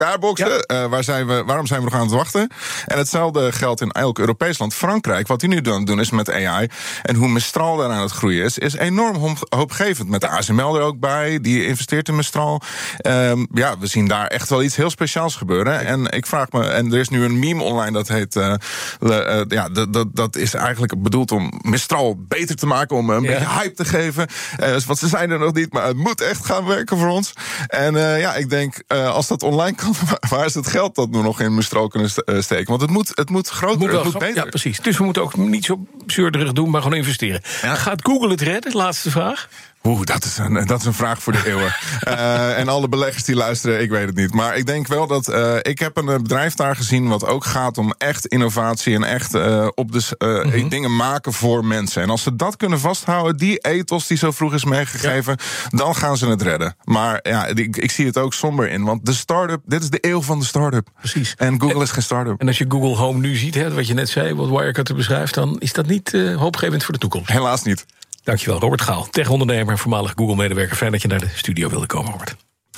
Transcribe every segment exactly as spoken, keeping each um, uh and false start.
Skyboxen, ja. uh, waar zijn we, waarom zijn we nog aan het wachten? En hetzelfde geldt in elk Europees land. Frankrijk, wat die nu doen, doen is met A I. En hoe Mistral daar aan het groeien is, is enorm hoopgevend. Met de A S M L er ook bij, die investeert in Mistral. Um, ja, we zien daar echt wel iets heel speciaals gebeuren. En ik vraag me, en er is nu een meme online dat heet... Uh, uh, ja, dat, dat, dat is eigenlijk bedoeld om Mistral beter te maken, om een ja. beetje hype te geven. Uh, want ze zijn er nog niet, maar het moet echt gaan werken voor ons. En uh, ja, ik denk, uh, als dat online kan, waar is het geld dat we nog in Mistral kunnen steken? Want het moet, het moet groter, het moet, het moet beter. Ja, precies. Dus we moeten ook niet zo zeurderig doen, maar gewoon investeren. Ja. Gaat Google het redden? Laatste vraag. Oeh, dat is, een, dat is een vraag voor de eeuwen. uh, en alle beleggers die luisteren, ik weet het niet. Maar ik denk wel dat... Uh, ik heb een bedrijf daar gezien wat ook gaat om echt innovatie... en echt uh, op de, uh, mm-hmm. dingen maken voor mensen. En als ze dat kunnen vasthouden, die ethos die zo vroeg is meegegeven... Ja. dan gaan ze het redden. Maar ja, ik, ik zie het ook somber in. Want de start-up, dit is de eeuw van de start-up. Precies. En Google en, is geen start-up. En als je Google Home nu ziet, hè, wat je net zei... wat Wirecutter beschrijft, dan is dat niet uh, hoopgevend voor de toekomst. Helaas niet. Dankjewel, Robert Gaal, tech-ondernemer en voormalig Google-medewerker. Fijn dat je naar de studio wilde komen, Robert.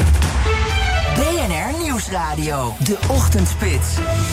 B N R Nieuwsradio, de Ochtendspits.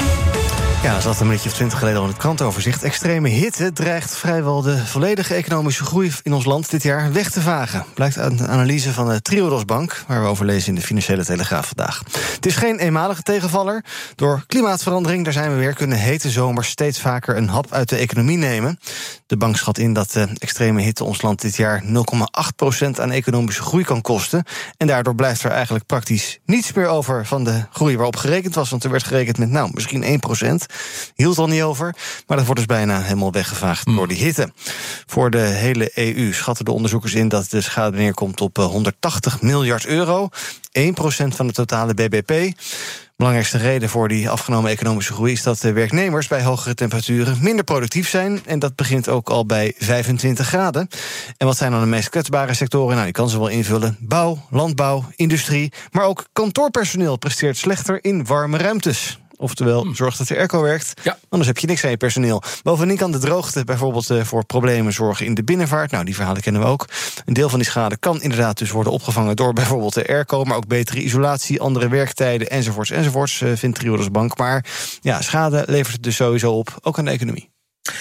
Ja, dat zat een minuutje of twintig geleden al in het krantenoverzicht. Extreme hitte dreigt vrijwel de volledige economische groei in ons land dit jaar weg te vagen. Blijkt uit een analyse van de Triodos Bank, waar we over lezen in de Financiële Telegraaf vandaag. Het is geen eenmalige tegenvaller. Door klimaatverandering, daar zijn we weer, kunnen hete zomers steeds vaker een hap uit de economie nemen. De bank schat in dat de extreme hitte ons land dit jaar nul komma acht procent aan economische groei kan kosten. En daardoor blijft er eigenlijk praktisch niets meer over van de groei waarop gerekend was. Want er werd gerekend met, nou, misschien één procent. Hield al niet over, maar dat wordt dus bijna helemaal weggevaagd mm. door die hitte. Voor de hele E U schatten de onderzoekers in dat de schade neerkomt op honderdtachtig miljard euro. één procent van de totale B B P. Belangrijkste reden voor die afgenomen economische groei is dat de werknemers bij hogere temperaturen minder productief zijn. En dat begint ook al bij vijfentwintig graden. En wat zijn dan de meest kwetsbare sectoren? Nou, die kan ze wel invullen. Bouw, landbouw, industrie. Maar ook kantoorpersoneel presteert slechter in warme ruimtes. Oftewel, zorg dat de airco werkt, ja. Anders heb je niks aan je personeel. Bovendien kan de droogte bijvoorbeeld uh, voor problemen zorgen in de binnenvaart. Nou, die verhalen kennen we ook. Een deel van die schade kan inderdaad dus worden opgevangen door bijvoorbeeld de airco, maar ook betere isolatie, andere werktijden, enzovoorts, enzovoorts, uh, vindt Triodos Bank. Maar ja, schade levert het dus sowieso op, ook aan de economie.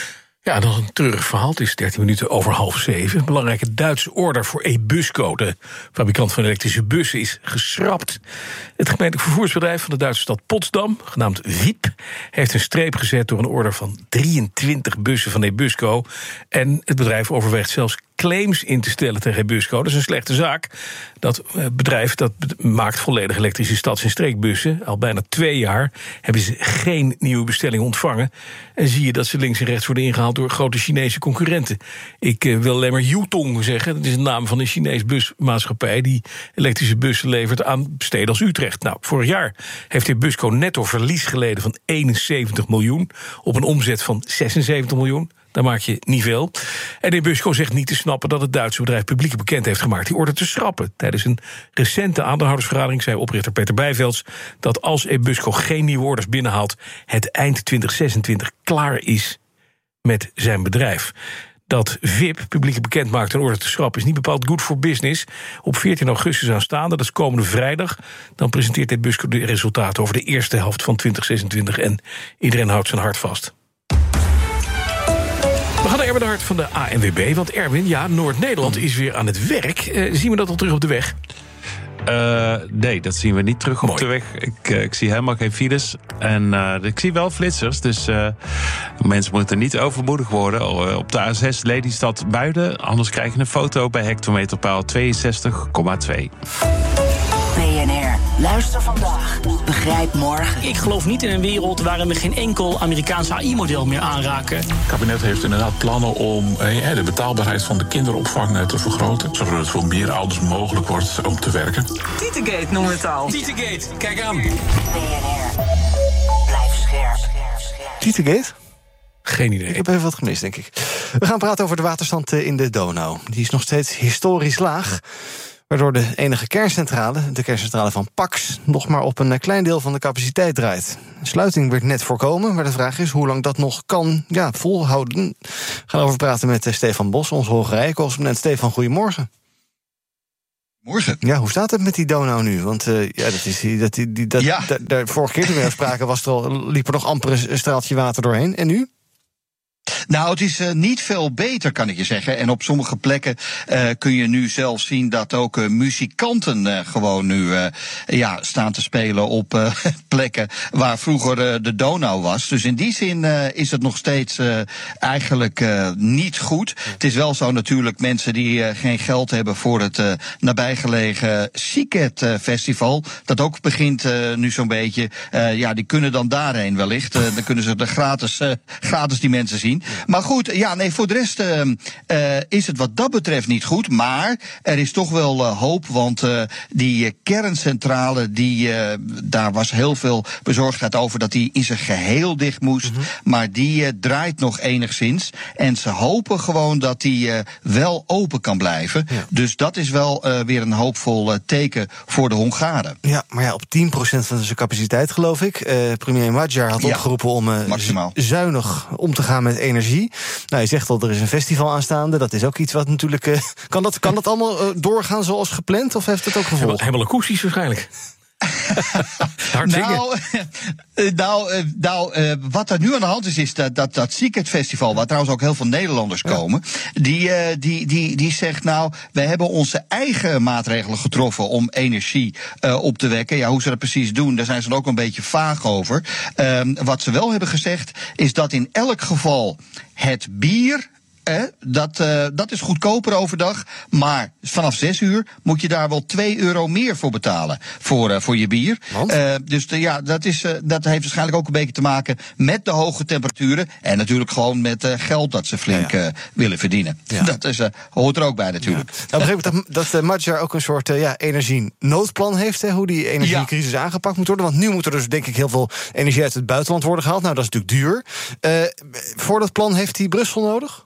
Ja, nog een treurig verhaal. Het is dertien minuten over half zeven. Een belangrijke Duitse order voor eBusco, de fabrikant van elektrische bussen, is geschrapt. Het gemeentelijk vervoersbedrijf van de Duitse stad Potsdam, genaamd V I P, heeft een streep gezet door een order van drieëntwintig bussen van eBusco. En het bedrijf overweegt zelfs claims in te stellen tegen eBusco. Dat is een slechte zaak. Dat bedrijf dat maakt volledig elektrische stads- en streekbussen. Al bijna twee jaar hebben ze geen nieuwe bestelling ontvangen. En zie je dat ze links en rechts worden ingehaald door grote Chinese concurrenten. Ik uh, wil alleen maar Yutong zeggen. Dat is de naam van een Chinees busmaatschappij die elektrische bussen levert aan steden als Utrecht. Nou, vorig jaar heeft eBusco netto verlies geleden van eenenzeventig miljoen... op een omzet van zesenzeventig miljoen. Daar maak je niet veel. En eBusco zegt niet te snappen dat het Duitse bedrijf publiek bekend heeft gemaakt die order te schrappen. Tijdens een recente aandeelhoudersvergadering zei oprichter Peter Bijvelds dat als eBusco geen nieuwe orders binnenhaalt, het eind twintig zesentwintig klaar is met zijn bedrijf. Dat V I P publiek bekend maakt een order te schrappen is niet bepaald good for business. Op veertien augustus aanstaande, dat is komende vrijdag, dan presenteert eBusco de resultaten over de eerste helft van twintig zesentwintig en iedereen houdt zijn hart vast. We gaan naar Erwin de Hart van de A N W B. Want Erwin, ja, Noord-Nederland is weer aan het werk. Uh, zien we dat al terug op de weg? Uh, nee, dat zien we niet terug Mooi. op de weg. Ik, uh, ik zie helemaal geen files. En uh, ik zie wel flitsers. Dus uh, mensen moeten niet overmoedig worden. Uh, op de A zes Lelystad-Muiden. Anders krijg je een foto bij hectometerpaal tweeënzestig komma twee. B N R. Luister vandaag. Begrijp morgen. Ik geloof niet in een wereld waarin we geen enkel Amerikaans A I-model meer aanraken. Het kabinet heeft inderdaad plannen om eh, de betaalbaarheid van de kinderopvang te vergroten. Zodat het voor meer ouders mogelijk wordt om te werken. Tietegate noemen we het al. Tietegate, kijk aan. B N R. Blijf scherp. Tietegate? Geen idee. Ik heb even wat gemist, denk ik. We gaan praten over de waterstand in de Donau. Die is nog steeds historisch laag, waardoor de enige kerncentrale, de kerncentrale van Pax, nog maar op een klein deel van de capaciteit draait. De sluiting werd net voorkomen, maar de vraag is hoe lang dat nog kan ja, volhouden. We gaan over praten met Stefan Bos, onze Hongarije-correspondent. Stefan, goedemorgen. Morgen. Ja, hoe staat het met die Donau nu? Want uh, ja, dat is, dat, die, die, dat, ja. da, da, vorige keer toen we spraken was er al, liep er nog amper een straaltje water doorheen. En nu? Nou, het is uh, niet veel beter, kan ik je zeggen. En op sommige plekken uh, kun je nu zelfs zien dat ook uh, muzikanten uh, gewoon nu uh, ja, staan te spelen op uh, plekken waar vroeger uh, de Donau was. Dus in die zin uh, is het nog steeds uh, eigenlijk uh, niet goed. Het is wel zo natuurlijk, mensen die uh, geen geld hebben voor het uh, nabijgelegen Siket uh, Festival, dat ook begint uh, nu zo'n beetje, uh, ja, die kunnen dan daarheen wellicht. Uh, dan kunnen ze de gratis, uh, gratis die mensen zien. Maar goed, ja, nee, voor de rest uh, uh, is het wat dat betreft niet goed. Maar er is toch wel uh, hoop, want uh, die uh, kerncentrale, die, uh, daar was heel veel bezorgdheid over dat die in zijn geheel dicht moest. Mm-hmm. Maar die uh, draait nog enigszins. En ze hopen gewoon dat die uh, wel open kan blijven. Ja. Dus dat is wel uh, weer een hoopvol uh, teken voor de Hongaren. Ja, maar ja, op tien procent van zijn capaciteit, geloof ik. Uh, premier Magyar had ja, opgeroepen om uh, maximaal zuinig om te gaan met energie. Nou, je zegt al, er is een festival aanstaande. Dat is ook iets wat natuurlijk... Uh, kan, dat, kan dat allemaal uh, doorgaan zoals gepland? Of heeft het ook gevolgen? Helemaal, helemaal akoestisch waarschijnlijk. Hard zingen. Nou, nou, nou uh, wat er nu aan de hand is, is dat dat, dat Siket Festival, waar trouwens ook heel veel Nederlanders ja. komen, die, uh, die, die, die zegt, nou, wij hebben onze eigen maatregelen getroffen om energie uh, op te wekken. Ja, hoe ze dat precies doen, daar zijn ze ook een beetje vaag over. Uh, wat ze wel hebben gezegd, is dat in elk geval het bier, Eh, dat, uh, dat is goedkoper overdag, maar vanaf zes uur moet je daar wel twee euro meer voor betalen voor, uh, voor je bier. Uh, dus de, ja, dat, is, uh, dat heeft waarschijnlijk ook een beetje te maken met de hoge temperaturen en natuurlijk gewoon met uh, geld dat ze flink ja, ja. Uh, willen verdienen. Ja. Dat is, uh, hoort er ook bij natuurlijk. Ja. Nou, begreep ik dat, dat uh, Magyar ook een soort uh, ja, energienoodplan heeft, hè, hoe die energiecrisis ja. aangepakt moet worden. Want nu moet er dus denk ik heel veel energie uit het buitenland worden gehaald. Nou, dat is natuurlijk duur. Uh, voor dat plan heeft hij Brussel nodig?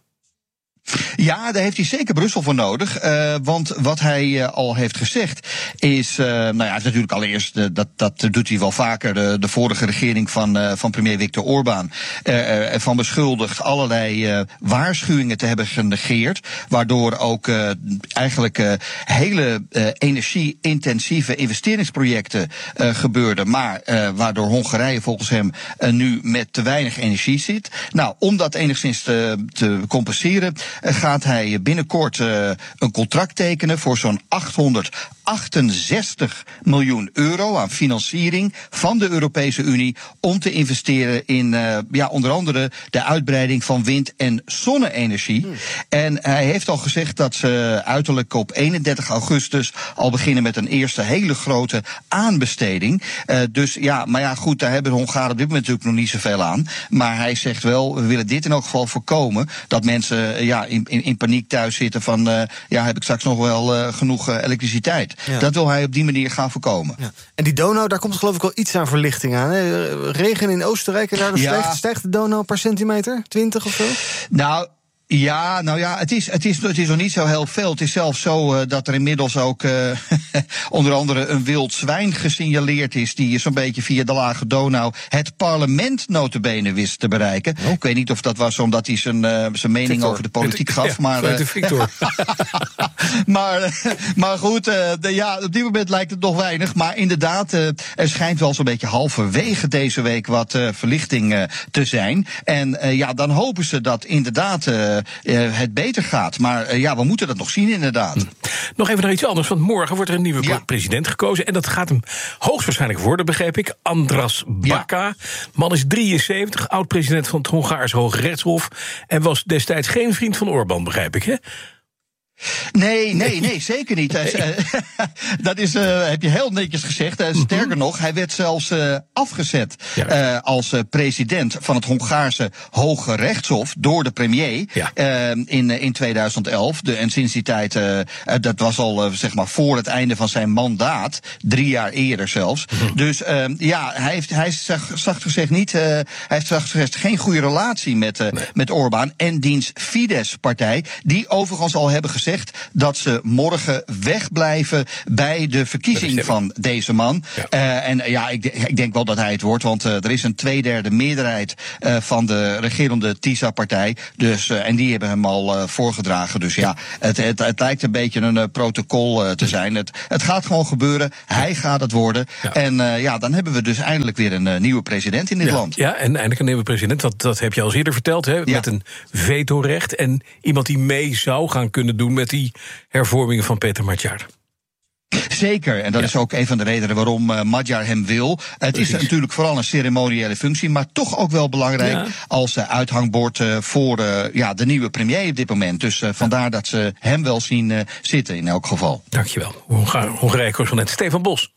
Ja, daar heeft hij zeker Brussel voor nodig. Uh, want wat hij uh, al heeft gezegd is, uh, nou ja, natuurlijk allereerst, uh, dat, dat doet hij wel vaker, de, de vorige regering van, uh, van premier Viktor Orbán uh, ervan beschuldigd allerlei uh, waarschuwingen te hebben genegeerd, waardoor ook uh, eigenlijk uh, hele uh, energie-intensieve investeringsprojecten uh, gebeurden, maar uh, waardoor Hongarije volgens hem uh, nu met te weinig energie zit. Nou, om dat enigszins te, te compenseren, gaat hij binnenkort uh, een contract tekenen voor zo'n achthonderdachtenzestig miljoen euro aan financiering van de Europese Unie om te investeren in uh, ja, onder andere de uitbreiding van wind- en zonne-energie. Hmm. En hij heeft al gezegd dat ze uiterlijk op eenendertig augustus al beginnen met een eerste hele grote aanbesteding. Uh, dus ja, maar ja, goed, daar hebben de Hongaren op dit moment natuurlijk nog niet zoveel aan. Maar hij zegt wel, we willen dit in elk geval voorkomen, dat mensen uh, ja, in, in, in paniek thuis zitten van, uh, ja, heb ik straks nog wel uh, genoeg uh, elektriciteit. Ja. Dat wil hij op die manier gaan voorkomen. Ja. En die Donau, daar komt geloof ik wel iets aan verlichting aan. Hè? Regen in Oostenrijk en daardoor ja. stijgt, stijgt de Donau een paar centimeter? twintig of zo? Nou, ja, nou ja, het is, het is, het is nog niet zo heel veel. Het is zelfs zo uh, dat er inmiddels ook uh, onder andere een wild zwijn gesignaleerd is, die zo'n beetje via de Lage Donau het parlement nota bene wist te bereiken. Oh. Ik weet niet of dat was omdat hij zijn, uh, zijn mening Victor. over de politiek gaf. Ja, maar, uh, Victor. maar, uh, maar goed, uh, de, ja, op dit moment lijkt het nog weinig. Maar inderdaad, uh, er schijnt wel zo'n beetje halverwege deze week wat uh, verlichting uh, te zijn. En uh, ja, dan hopen ze dat inderdaad Uh, Uh, het beter gaat. Maar uh, ja, we moeten dat nog zien inderdaad. Hm. Nog even naar iets anders, want morgen wordt er een nieuwe ja. president gekozen. En dat gaat hem hoogstwaarschijnlijk worden, begreep ik. Andras Baka. Ja. Man is drieënzeventig, oud-president van het Hongaars Hoge Rechtshof. En was destijds geen vriend van Orbán, begrijp ik, hè? Nee, nee, nee, zeker niet. Nee. Dat is, uh, heb je heel netjes gezegd. Uh, sterker mm-hmm. nog, hij werd zelfs uh, afgezet ja. uh, als uh, president van het Hongaarse Hoge Rechtshof door de premier ja. uh, in, in tweeduizend elf. De, en sinds die tijd, uh, uh, dat was al uh, zeg maar voor het einde van zijn mandaat, drie jaar eerder zelfs. Mm-hmm. Dus uh, ja, hij heeft, hij zag, zacht gezegd niet, uh, hij heeft zacht gezegd geen goede relatie met, uh, nee. met Orbán en diens Fidesz-partij, die overigens al hebben gezegd gezegd dat ze morgen wegblijven bij de verkiezing van deze man. Ja. Uh, en ja, ik, ik denk wel dat hij het wordt, want uh, er is een tweederde meerderheid uh, van de regerende T I S A-partij. Dus, uh, en die hebben hem al uh, voorgedragen. Dus ja, het, het, het lijkt een beetje een uh, protocol uh, te zijn. Het, het gaat gewoon gebeuren. Hij gaat het worden. Ja. En uh, ja, dan hebben we dus eindelijk weer een uh, nieuwe president in dit ja. land. Ja, en eindelijk een nieuwe president. Dat, dat heb je al eerder verteld, hè? Ja. Met een vetorecht. En iemand die mee zou gaan kunnen doen met die hervormingen van Peter Madjar. Zeker, en dat ja. is ook een van de redenen waarom uh, Madjar hem wil. Het Precies. is natuurlijk vooral een ceremoniële functie, maar toch ook wel belangrijk ja. als uh, uithangbord uh, voor uh, ja, de nieuwe premier op dit moment. Dus uh, vandaar dat ze hem wel zien uh, zitten in elk geval. Dankjewel. Hongarije-correspondent Stefan Bos.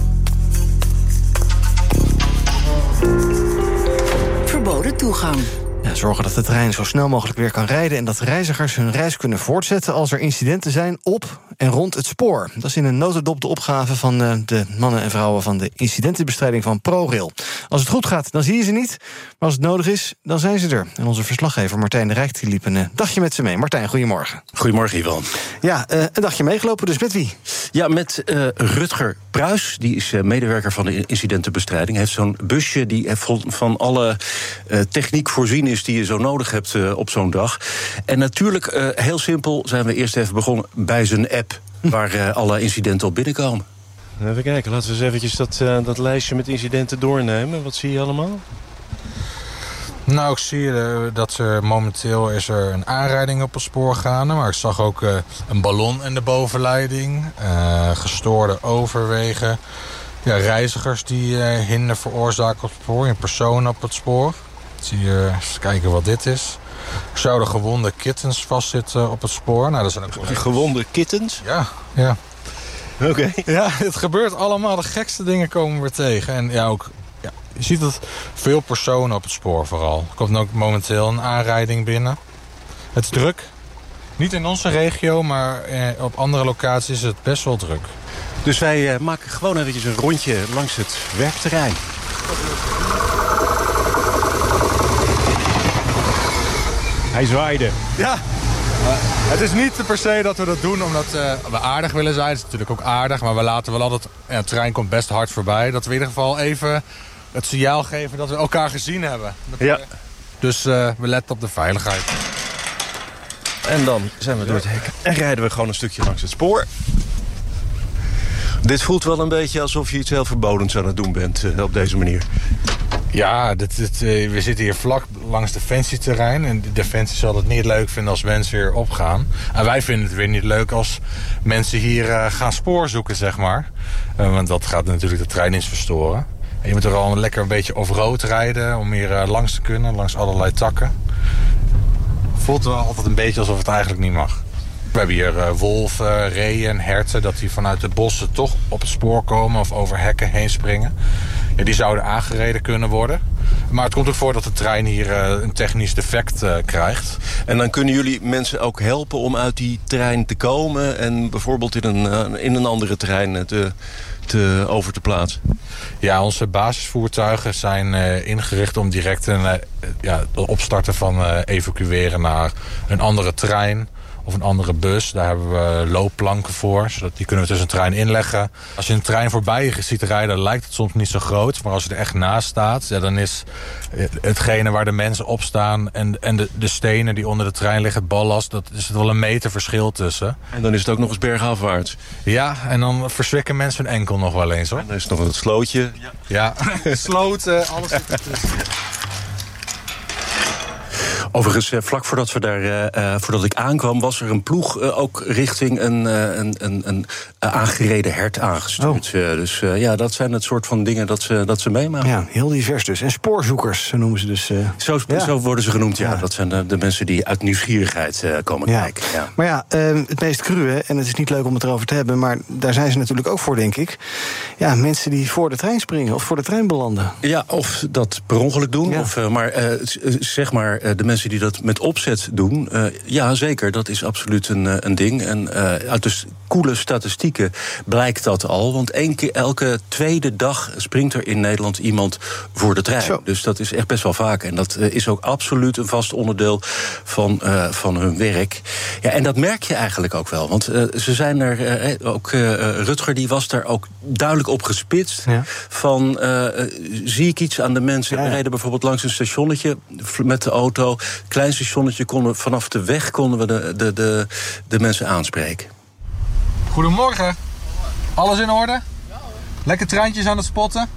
Verboden toegang. Ja, zorgen dat de trein zo snel mogelijk weer kan rijden en dat reizigers hun reis kunnen voortzetten als er incidenten zijn op en rond het spoor. Dat is in een notendop de opgave van uh, de mannen en vrouwen van de incidentenbestrijding van ProRail. Als het goed gaat, dan zie je ze niet, maar als het nodig is, dan zijn ze er. En onze verslaggever Martijn de Rijk die liep een uh, dagje met ze mee. Martijn, goedemorgen. Goedemorgen, Ivan. Ja, uh, een dagje meegelopen, dus met wie? Ja, met uh, Rutger Pruis, die is uh, medewerker van de incidentenbestrijding. Hij heeft zo'n busje die van alle uh, techniek voorzien is die je zo nodig hebt uh, op zo'n dag. En natuurlijk, uh, heel simpel, zijn we eerst even begonnen bij zijn app, waar uh, alle incidenten op binnenkomen. Even kijken, laten we eens eventjes dat, uh, dat lijstje met incidenten doornemen. Wat zie je allemaal? Nou, ik zie uh, dat er momenteel is er een aanrijding op het spoor gaande. Maar ik zag ook uh, een ballon in de bovenleiding. Uh, gestoorde overwegen. Ja, reizigers die uh, hinder veroorzaken op het spoor. In personen op het spoor. Zie je, eens kijken wat dit is. Er zouden gewonde kittens vastzitten op het spoor. Nou, dat zijn ook gewonde kittens? Ja, ja. Oké. Okay. Ja, het gebeurt allemaal. De gekste dingen komen we tegen. En ja, ook, ja, je ziet dat veel personen op het spoor vooral. Er komt ook momenteel een aanrijding binnen. Het is druk. Niet in onze regio, maar eh, op andere locaties is het best wel druk. Dus wij uh, maken gewoon eventjes een rondje langs het werkterrein. Hij zwaaide. Ja. Uh, het is niet per se dat we dat doen omdat uh, we aardig willen zijn. Het is natuurlijk ook aardig, maar we laten wel altijd... Ja, de trein komt best hard voorbij. Dat we in ieder geval even het signaal geven dat we elkaar gezien hebben. Dat ja. we, dus uh, we letten op de veiligheid. En dan zijn we door het hek en rijden we gewoon een stukje langs het spoor. Dit voelt wel een beetje alsof je iets heel verbodens aan het doen bent uh, op deze manier. Ja, dit, dit, uh, we zitten hier vlak langs defensieterrein. En de Defensie zal het niet leuk vinden als mensen weer opgaan. En wij vinden het weer niet leuk als mensen hier uh, gaan spoor zoeken, zeg maar. Uh, want dat gaat natuurlijk de treindienst verstoren. En je moet er al lekker een beetje off-road rijden om hier uh, langs te kunnen, langs allerlei takken. Voelt wel altijd een beetje alsof het eigenlijk niet mag. We hebben hier uh, wolven, reeën, herten, dat die vanuit de bossen toch op het spoor komen of over hekken heen springen. Ja, die zouden aangereden kunnen worden. Maar het komt ook voor dat de trein hier uh, een technisch defect uh, krijgt. En dan kunnen jullie mensen ook helpen om uit die trein te komen en bijvoorbeeld in een, uh, in een andere trein te, te, over te plaatsen? Ja, onze basisvoertuigen zijn uh, ingericht om direct een, uh, ja, het opstarten van uh, evacueren naar een andere trein of een andere bus. Daar hebben we loopplanken voor, zodat die kunnen we tussen een trein inleggen. Als je een trein voorbij je ziet rijden, lijkt het soms niet zo groot. Maar als je er echt naast staat, ja, dan is hetgene waar de mensen op staan en, en de, de stenen die onder de trein liggen, het ballast, dat is er wel een meter verschil tussen. En dan is het ook nog eens bergafwaarts. Ja, en dan verzwikken mensen hun enkel nog wel eens, hoor. En dan is nog een slootje. Ja, ja. Sloot, uh, alles zit ertussen. Overigens, vlak voordat, we daar, uh, voordat ik aankwam, was er een ploeg uh, ook richting een, uh, een, een, een uh, aangereden hert aangestuurd. Oh. Uh, dus uh, ja, dat zijn het soort van dingen dat ze, dat ze meemaken. Ja, heel divers dus. En spoorzoekers, zo noemen ze dus. Uh... Zo, ja. zo worden ze genoemd, ja. ja. Dat zijn de, de mensen die uit nieuwsgierigheid uh, komen ja. kijken. Ja. Maar ja, uh, het meest cruwe, en het is niet leuk om het erover te hebben, maar daar zijn ze natuurlijk ook voor, denk ik. Ja, mensen die voor de trein springen of voor de trein belanden. Ja, of dat per ongeluk doen. Ja. Of, uh, maar uh, zeg maar, uh, de mensen mensen die dat met opzet doen, uh, ja, zeker, dat is absoluut een, een ding. En uh, uit de koele statistieken blijkt dat al. Want één keer, elke tweede dag springt er in Nederland iemand voor de trein. Zo. Dus dat is echt best wel vaak. En dat uh, is ook absoluut een vast onderdeel van, uh, van hun werk. Ja, en dat merk je eigenlijk ook wel. Want uh, ze zijn er, uh, ook uh, Rutger die was daar ook duidelijk op gespitst. Ja. Van, uh, zie ik iets aan de mensen? Ja, ja. We reden bijvoorbeeld langs een stationnetje met de auto. Klein stationnetje, konden, vanaf de weg konden we de, de, de, de mensen aanspreken. Goedemorgen. Alles in orde? Lekker treintjes aan het spotten?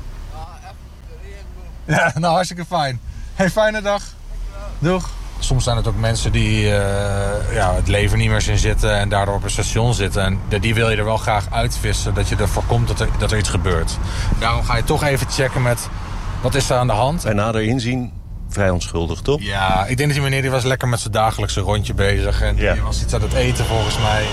Ja, nou hartstikke fijn. Hey, fijne dag. Doeg. Soms zijn het ook mensen die uh, ja, het leven niet meer zien zitten en daardoor op een station zitten. En die wil je er wel graag uitvissen, dat je er voorkomt dat er, dat er iets gebeurt. Daarom ga je toch even checken met, wat is er aan de hand? En nader inzien, vrij onschuldig, toch? Ja, ik denk dat die meneer die was lekker met zijn dagelijkse rondje bezig. En ja. die was iets aan het eten volgens mij.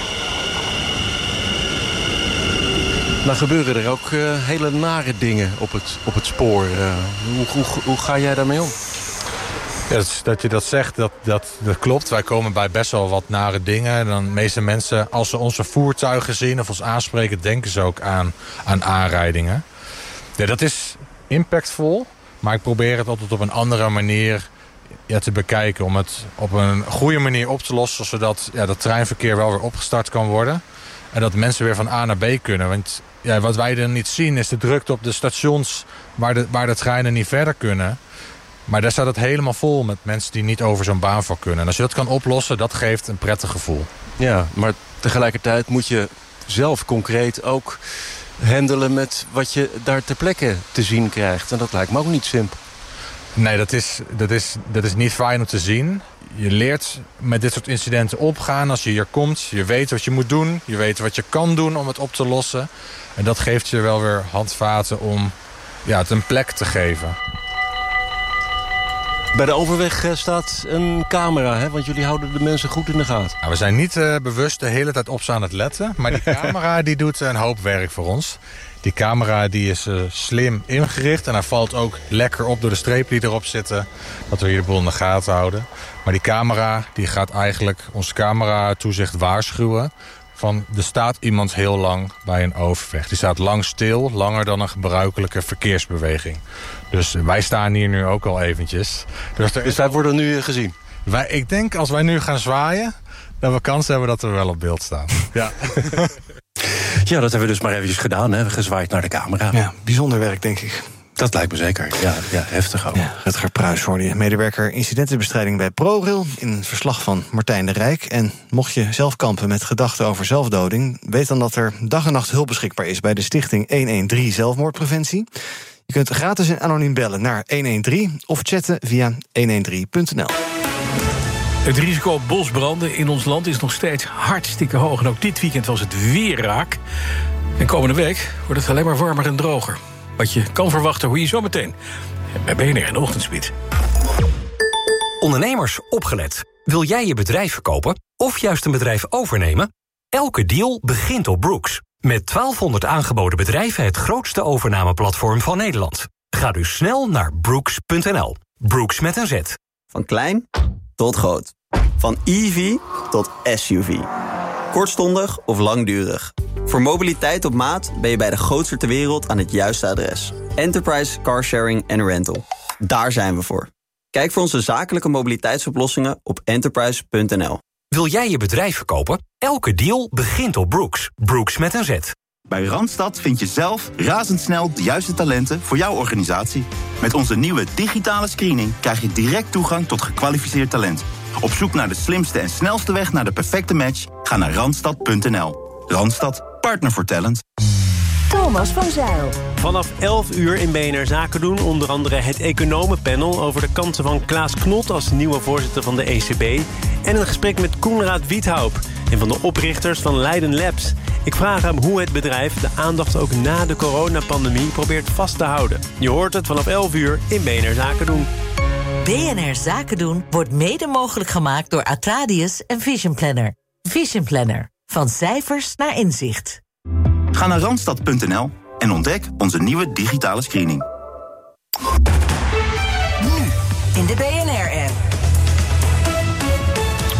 Nou gebeuren er ook uh, hele nare dingen op het, op het spoor. Uh, hoe, hoe, hoe ga jij daarmee om? Ja, dat, dat je dat zegt, dat, dat, dat klopt. Wij komen bij best wel wat nare dingen. En dan de meeste mensen, als ze onze voertuigen zien of ons aanspreken, denken ze ook aan, aan aanrijdingen. Ja, dat is impactvol, maar ik probeer het altijd op een andere manier ja, te bekijken. Om het op een goede manier op te lossen, zodat ja, dat treinverkeer wel weer opgestart kan worden. En dat mensen weer van A naar B kunnen. Want ja, wat wij er niet zien is de drukte op de stations waar de, waar de treinen niet verder kunnen. Maar daar staat het helemaal vol met mensen die niet over zo'n baanvak kunnen. En als je dat kan oplossen, dat geeft een prettig gevoel. Ja, maar tegelijkertijd moet je zelf concreet ook handelen met wat je daar ter plekke te zien krijgt. En dat lijkt me ook niet simpel. Nee, dat is, dat is, dat is niet fijn om te zien. Je leert met dit soort incidenten opgaan als je hier komt. Je weet wat je moet doen. Je weet wat je kan doen om het op te lossen. En dat geeft je wel weer handvaten om ja, het een plek te geven. Bij de overweg staat een camera, hè? Want jullie houden de mensen goed in de gaten. Nou, we zijn niet uh, bewust de hele tijd op ze aan het letten. Maar die camera die doet een hoop werk voor ons. Die camera die is uh, slim ingericht. En hij valt ook lekker op door de strepen die erop zitten. Dat we hier de boel in de gaten houden. Maar die camera die gaat eigenlijk ons camera-toezicht waarschuwen. Van, er staat iemand heel lang bij een overweg. Die staat lang stil, langer dan een gebruikelijke verkeersbeweging. Dus wij staan hier nu ook al eventjes. Dus, dus wij worden nu gezien? Wij, ik denk als wij nu gaan zwaaien, dat we kans hebben dat we wel op beeld staan. Ja. Ja, dat hebben we dus maar eventjes gedaan, hè? Gezwaaid naar de camera. Ja, bijzonder werk, denk ik. Dat lijkt me zeker. Ja, ja heftig ook. Ja, Rutger Pruis hoorde je, medewerker incidentenbestrijding bij ProRail, in een verslag van Martijn de Rijk. En mocht je zelf kampen met gedachten over zelfdoding, weet dan dat er dag en nacht hulp beschikbaar is bij de stichting honderddertien Zelfmoordpreventie. Je kunt gratis en anoniem bellen naar honderddertien of chatten via honderddertien punt n l. Het risico op bosbranden in ons land is nog steeds hartstikke hoog. En ook dit weekend was het weer raak. En komende week wordt het alleen maar warmer en droger. Wat je kan verwachten, hoor je zo meteen bij B N R in de Ochtendspits. Ondernemers, opgelet. Wil jij je bedrijf verkopen of juist een bedrijf overnemen? Elke deal begint op Brooks. Met twaalfhonderd aangeboden bedrijven het grootste overnameplatform van Nederland. Ga dus snel naar brooks punt n l. Brooks met een Z. Van klein tot groot. Van E V tot S U V. Kortstondig of langdurig. Voor mobiliteit op maat ben je bij de grootste ter wereld aan het juiste adres. Enterprise Car Sharing and Rental. Daar zijn we voor. Kijk voor onze zakelijke mobiliteitsoplossingen op enterprise punt n l. Wil jij je bedrijf verkopen? Elke deal begint op Brooks. Brooks met een Z. Bij Randstad vind je zelf razendsnel de juiste talenten voor jouw organisatie. Met onze nieuwe digitale screening krijg je direct toegang tot gekwalificeerd talent. Op zoek naar de slimste en snelste weg naar de perfecte match? Ga naar randstad punt n l. Randstad, partner voor talent. Thomas van Zijl. Vanaf elf uur in B N R Zaken doen onder andere het economenpanel over de kansen van Klaas Knot als nieuwe voorzitter van de E C B en een gesprek met Koenraad Wiethoop, een van de oprichters van Leiden Labs. Ik vraag hem hoe het bedrijf de aandacht ook na de coronapandemie probeert vast te houden. Je hoort het vanaf elf uur in B N R Zaken doen. B N R Zaken doen wordt mede mogelijk gemaakt door Atradius en Vision Planner. Vision Planner. Van cijfers naar inzicht. Ga naar randstad punt n l en ontdek onze nieuwe digitale screening. Nu in de B N R-app.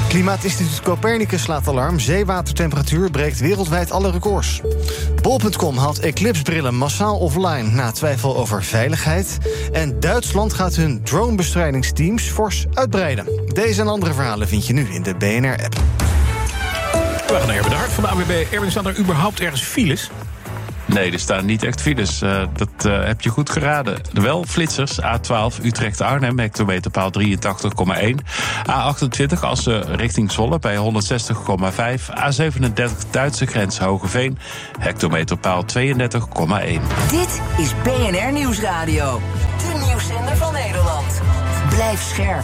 Klimaatinstituut Copernicus slaat alarm. Zeewatertemperatuur breekt wereldwijd alle records. Bol punt com haalt Eclipse-brillen massaal offline na twijfel over veiligheid. En Duitsland gaat hun dronebestrijningsteams fors uitbreiden. Deze en andere verhalen vind je nu in de B N R-app. We gaan naar Erwin de Hart van de A W B. Erwin, staan er überhaupt ergens files? Nee, er staan niet echt files. Uh, dat uh, heb je goed geraden. Wel flitsers. A twaalf Utrecht-Arnhem, hectometerpaal drieëntachtig komma één. A achtentwintig Assen richting Zwolle bij honderdzestig komma vijf. A zevenendertig Duitse grens Hogeveen, hectometerpaal tweeëndertig komma één. Dit is B N R Nieuwsradio. De nieuwszender van Nederland. Blijf scherp.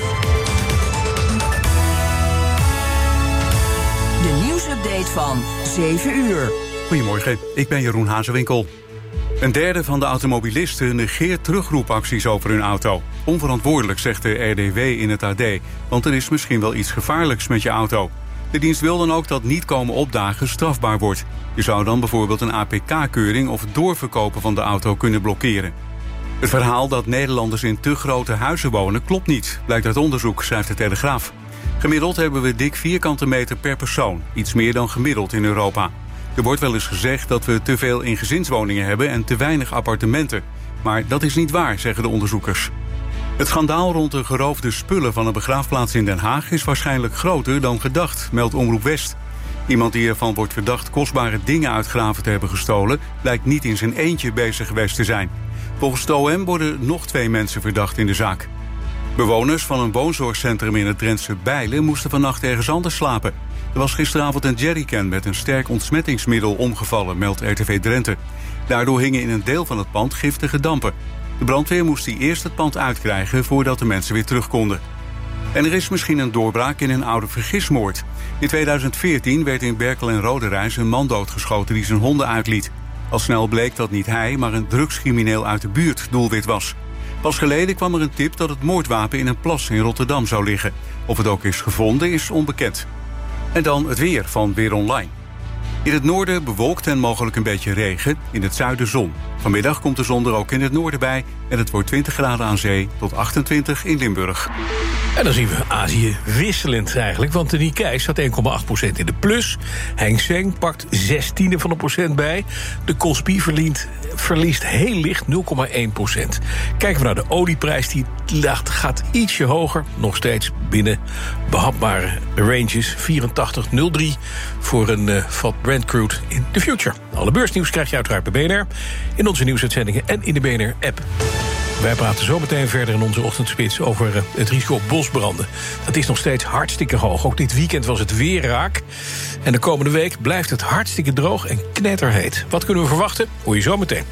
De nieuwsupdate van zeven uur. Goedemorgen, ik ben Jeroen Hazewinkel. Een derde van de automobilisten negeert terugroepacties over hun auto. Onverantwoordelijk, zegt de R D W in het A D, want er is misschien wel iets gevaarlijks met je auto. De dienst wil dan ook dat niet komen opdagen strafbaar wordt. Je zou dan bijvoorbeeld een A P K-keuring of het doorverkopen van de auto kunnen blokkeren. Het verhaal dat Nederlanders in te grote huizen wonen klopt niet, blijkt uit onderzoek, schrijft de Telegraaf. Gemiddeld hebben we dik vierkante meter per persoon, iets meer dan gemiddeld in Europa. Er wordt wel eens gezegd dat we te veel in gezinswoningen hebben en te weinig appartementen. Maar dat is niet waar, zeggen de onderzoekers. Het schandaal rond de geroofde spullen van een begraafplaats in Den Haag is waarschijnlijk groter dan gedacht, meldt Omroep West. Iemand die ervan wordt verdacht kostbare dingen uit graven te hebben gestolen, lijkt niet in zijn eentje bezig geweest te zijn. Volgens het O M worden nog twee mensen verdacht in de zaak. Bewoners van een woonzorgcentrum in het Drentse Bijlen moesten vannacht ergens anders slapen. Er was gisteravond een jerrycan met een sterk ontsmettingsmiddel omgevallen, meldt R T V Drenthe. Daardoor hingen in een deel van het pand giftige dampen. De brandweer moest die eerst het pand uitkrijgen voordat de mensen weer terug konden. En er is misschien een doorbraak in een oude vergismoord. In tweeduizend veertien werd in Berkel en Roderijs een man doodgeschoten die zijn honden uitliet. Al snel bleek dat niet hij, maar een drugscrimineel uit de buurt doelwit was. Pas geleden kwam er een tip dat het moordwapen in een plas in Rotterdam zou liggen. Of het ook is gevonden is onbekend. En dan het weer van Weer Online. In het noorden bewolkt en mogelijk een beetje regen. In het zuiden zon. Vanmiddag komt de zon er ook in het noorden bij. En het wordt twintig graden aan zee tot achtentwintig in Limburg. En dan zien we Azië wisselend eigenlijk. Want de Nikkei staat één komma acht procent in de plus. Hang Seng pakt zestiende van een procent bij. De Kospi verliest, verliest heel licht nul komma één procent. Kijken we naar de olieprijs. Die gaat ietsje hoger. Nog steeds binnen behapbare ranges. vierentachtig komma nul drie voor een uh, vat Brent crude in the future. Alle beursnieuws krijg je uiteraard bij B N R. In onze nieuwsuitzendingen en in de B N R-app. Wij praten zo meteen verder in onze ochtendspits over uh, het risico op bosbranden. Dat is nog steeds hartstikke hoog. Ook dit weekend was het weer raak. En de komende week blijft het hartstikke droog en knetterheet. Wat kunnen we verwachten? Hoor je zo meteen.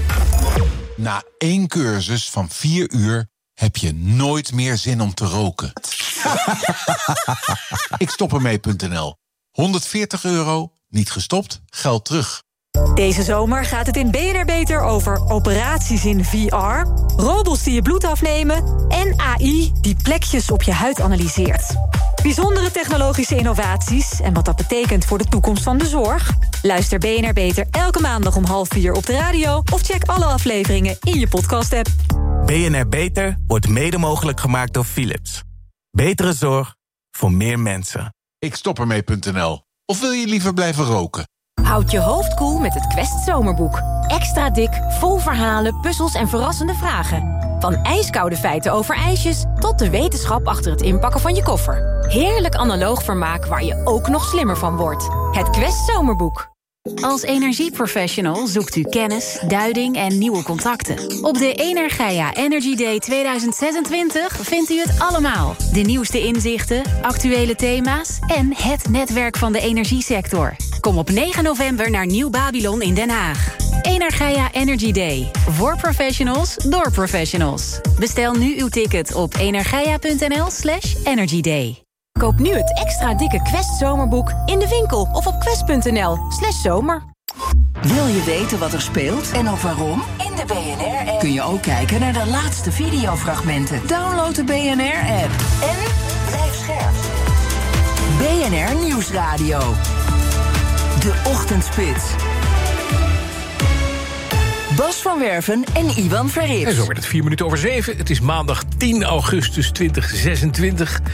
Na één cursus van vier uur heb je nooit meer zin om te roken. Ik stop ermee punt n l. honderdveertig euro, niet gestopt, geld terug. Deze zomer gaat het in B N R Beter over operaties in V R... robots die je bloed afnemen en A I die plekjes op je huid analyseert. Bijzondere technologische innovaties en wat dat betekent voor de toekomst van de zorg? Luister B N R Beter elke maandag om half vier op de radio... of check alle afleveringen in je podcast-app. B N R Beter wordt mede mogelijk gemaakt door Philips. Betere zorg voor meer mensen. Ik stop ermee punt n l. Of wil je liever blijven roken? Houd je hoofd koel met het Quest Zomerboek. Extra dik, vol verhalen, puzzels en verrassende vragen. Van ijskoude feiten over ijsjes tot de wetenschap achter het inpakken van je koffer. Heerlijk analoog vermaak waar je ook nog slimmer van wordt. Het Quest Zomerboek. Als energieprofessional zoekt u kennis, duiding en nieuwe contacten. Op de Energia Energy Day tweeduizend zesentwintig vindt u het allemaal. De nieuwste inzichten, actuele thema's en het netwerk van de energiesector. Kom op negen november naar Nieuw Babylon in Den Haag. Energia Energy Day. Voor professionals, door professionals. Bestel nu uw ticket op energia punt n l slash energy day. Koop nu het extra dikke Quest Zomerboek in de winkel of op quest punt n l slash zomer. Wil je weten wat er speelt en ook waarom? In de B N R-app kun je ook kijken naar de laatste videofragmenten. Download de B N R-app en blijf scherp. B N R Nieuwsradio. De Ochtendspits. Bas van Werven en Iwan Verrips. En zo werd het vier minuten over zeven. Het is maandag tien augustus tweeduizend zesentwintig.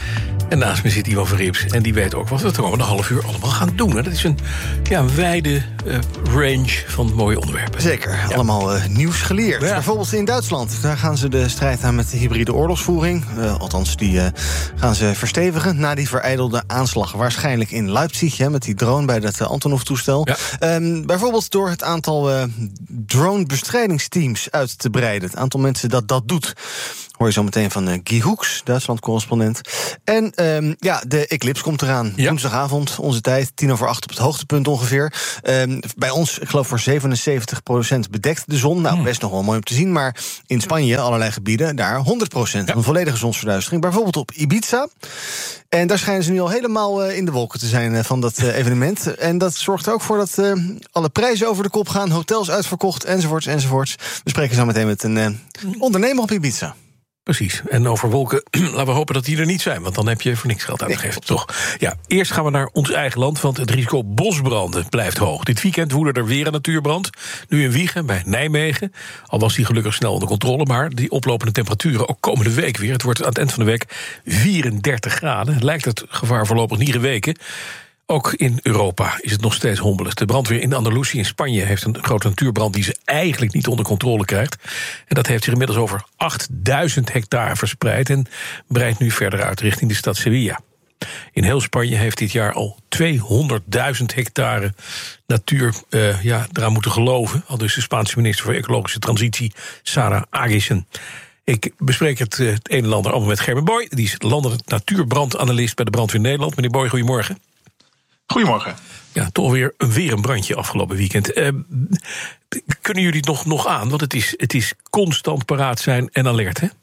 En naast me zit Ivan Verrips. En die weet ook wat we de komende half uur allemaal gaan doen. Hè. Dat is een, ja, een wijde uh, range van mooie onderwerpen. Zeker, ja. Allemaal uh, nieuws geleerd. Ja. Bijvoorbeeld in Duitsland. Daar gaan ze de strijd aan met de hybride oorlogsvoering. Uh, althans, die uh, gaan ze verstevigen na die verijdelde aanslag. Waarschijnlijk in Leipzig, hè, met die drone bij dat uh, Antonov-toestel. Ja. Um, bijvoorbeeld door het aantal uh, drone-bestrijdingsteams uit te breiden. Het aantal mensen dat dat doet. Hoor je zo meteen van uh, Guy Hoeks, Duitsland-correspondent. En um, ja, de eclipse komt eraan. Ja. Woensdagavond, onze tijd, tien over acht op het hoogtepunt ongeveer. Um, bij ons, ik geloof voor zevenenzeventig procent bedekt de zon. Nou, best nog wel mooi om te zien. Maar in Spanje, allerlei gebieden, daar honderd procent. Ja. Een volledige zonsverduistering. Bijvoorbeeld op Ibiza. En daar schijnen ze nu al helemaal uh, in de wolken te zijn uh, van dat uh, evenement. En dat zorgt er ook voor dat uh, alle prijzen over de kop gaan. Hotels uitverkocht, enzovoorts, enzovoorts. We spreken zo meteen met een uh, ondernemer op Ibiza. Precies. En over wolken, laten we hopen dat die er niet zijn. Want dan heb je voor niks geld uitgegeven, nee, toch? Ja, eerst gaan we naar ons eigen land, want het risico bosbranden blijft hoog. Dit weekend woedde er weer een natuurbrand. Nu in Wijchen, bij Nijmegen. Al was die gelukkig snel onder controle. Maar die oplopende temperaturen, ook komende week weer. Het wordt aan het eind van de week vierendertig graden. Lijkt het gevaar voorlopig niet geweken. Ook in Europa is het nog steeds hombelig. De brandweer in Andalusië in Spanje heeft een grote natuurbrand die ze eigenlijk niet onder controle krijgt. En dat heeft zich inmiddels over achtduizend hectare verspreid en breidt nu verder uit richting de stad Sevilla. In heel Spanje heeft dit jaar al tweehonderdduizend hectare natuur uh, ja, eraan moeten geloven. Al dus de Spaanse minister voor Ecologische Transitie, Sara Aguirre. Ik bespreek het, uh, het een en ander allemaal met Gerben Boy. Die is landelijk natuurbrandanalist bij de Brandweer Nederland. Meneer Boy, goedemorgen. Goedemorgen. Ja, toch weer een, weer een brandje afgelopen weekend. Uh, kunnen jullie het nog, nog aan? Want het is, het is constant paraat zijn en alert, hè?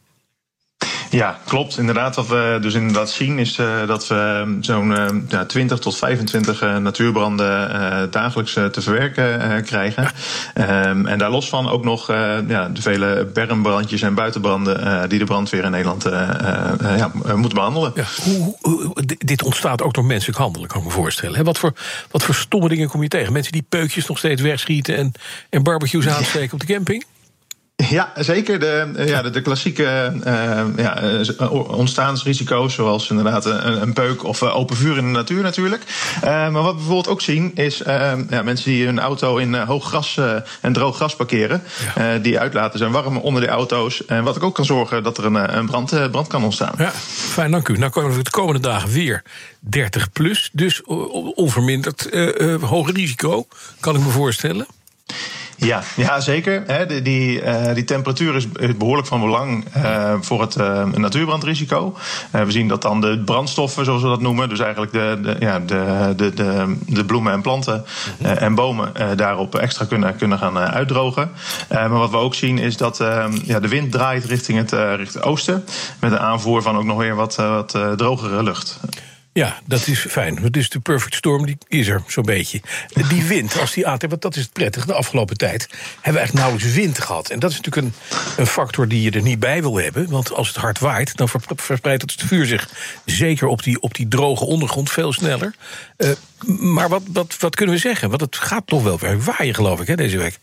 Ja, klopt. Inderdaad, wat we dus inderdaad zien is uh, dat we zo'n uh, ja, twintig tot vijfentwintig uh, natuurbranden uh, dagelijks uh, te verwerken uh, krijgen. Ja. Um, en daar los van ook nog uh, ja, de vele bermbrandjes en buitenbranden uh, die de brandweer in Nederland uh, uh, ja, uh, moet behandelen. Ja, hoe, hoe, dit ontstaat ook door menselijk handelen, kan ik me voorstellen. Hè? Wat voor, wat voor stomme dingen kom je tegen? Mensen die peukjes nog steeds wegschieten en, en barbecues aansteken op de camping? Ja, zeker. De, ja, de, de klassieke uh, ja, ontstaansrisico's, zoals inderdaad een, een peuk of uh, open vuur in de natuur natuurlijk. Uh, maar wat we bijvoorbeeld ook zien is uh, ja, mensen die hun auto in uh, hoog gras uh, en droog gras parkeren. Ja. Uh, die uitlaten zijn warm onder de auto's. En wat ook kan zorgen dat er een, een brand, uh, brand kan ontstaan. Ja, fijn, dank u. Nou komen we de komende dagen weer dertig plus. Dus onverminderd uh, uh, hoog risico, kan ik me voorstellen. Ja, ja, zeker. He, die, die, uh, die temperatuur is behoorlijk van belang uh, voor het uh, natuurbrandrisico. Uh, we zien dat dan de brandstoffen, zoals we dat noemen, dus eigenlijk de, de, ja, de, de, de, de bloemen en planten uh, en bomen uh, daarop extra kunnen, kunnen gaan uh, uitdrogen. Uh, maar wat we ook zien is dat uh, ja, de wind draait richting het, uh, richting het oosten, met de aanvoer van ook nog weer wat, uh, wat uh, drogere lucht. Ja, dat is fijn. Dus de perfect storm die is er zo'n beetje. Die wind, als die aantrekt, want dat is het prettige. De afgelopen tijd hebben we eigenlijk nauwelijks wind gehad. En dat is natuurlijk een, een factor die je er niet bij wil hebben. Want als het hard waait, dan verspreidt het vuur zich zeker op die, op die droge ondergrond veel sneller. Uh, maar wat, wat, wat kunnen we zeggen? Want het gaat toch wel weer waaien, geloof ik, hè, deze week.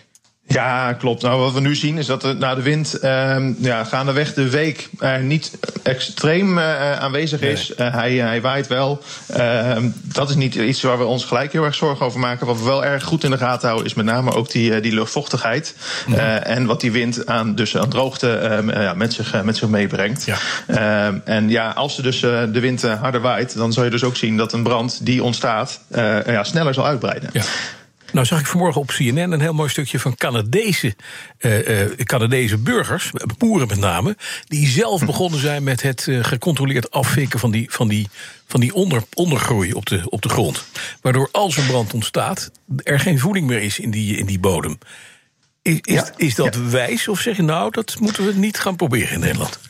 Ja, klopt. Nou, wat we nu zien is dat de, nou, de wind uh, ja, gaandeweg de week uh, niet extreem uh, aanwezig is. Nee. Uh, hij, hij waait wel. Uh, dat is niet iets waar we ons gelijk heel erg zorgen over maken. Wat we wel erg goed in de gaten houden is met name ook die, die luchtvochtigheid. Ja. Uh, en wat die wind aan, dus aan droogte uh, ja, met, zich, uh, met zich meebrengt. Ja. Uh, en ja, als er dus uh, de wind uh, harder waait, dan zal je dus ook zien dat een brand die ontstaat uh, ja, sneller zal uitbreiden. Ja. Nou zag ik vanmorgen op C N N een heel mooi stukje van Canadese, uh, uh, Canadese burgers, boeren met name, die zelf begonnen zijn met het uh, gecontroleerd afvikken van die, van die, van die onder, ondergroei op de, op de grond. Waardoor als er brand ontstaat, er geen voeding meer is in die, in die bodem. Is, is, ja. is dat ja. wijs of zeg je nou, dat moeten we niet gaan proberen in Nederland?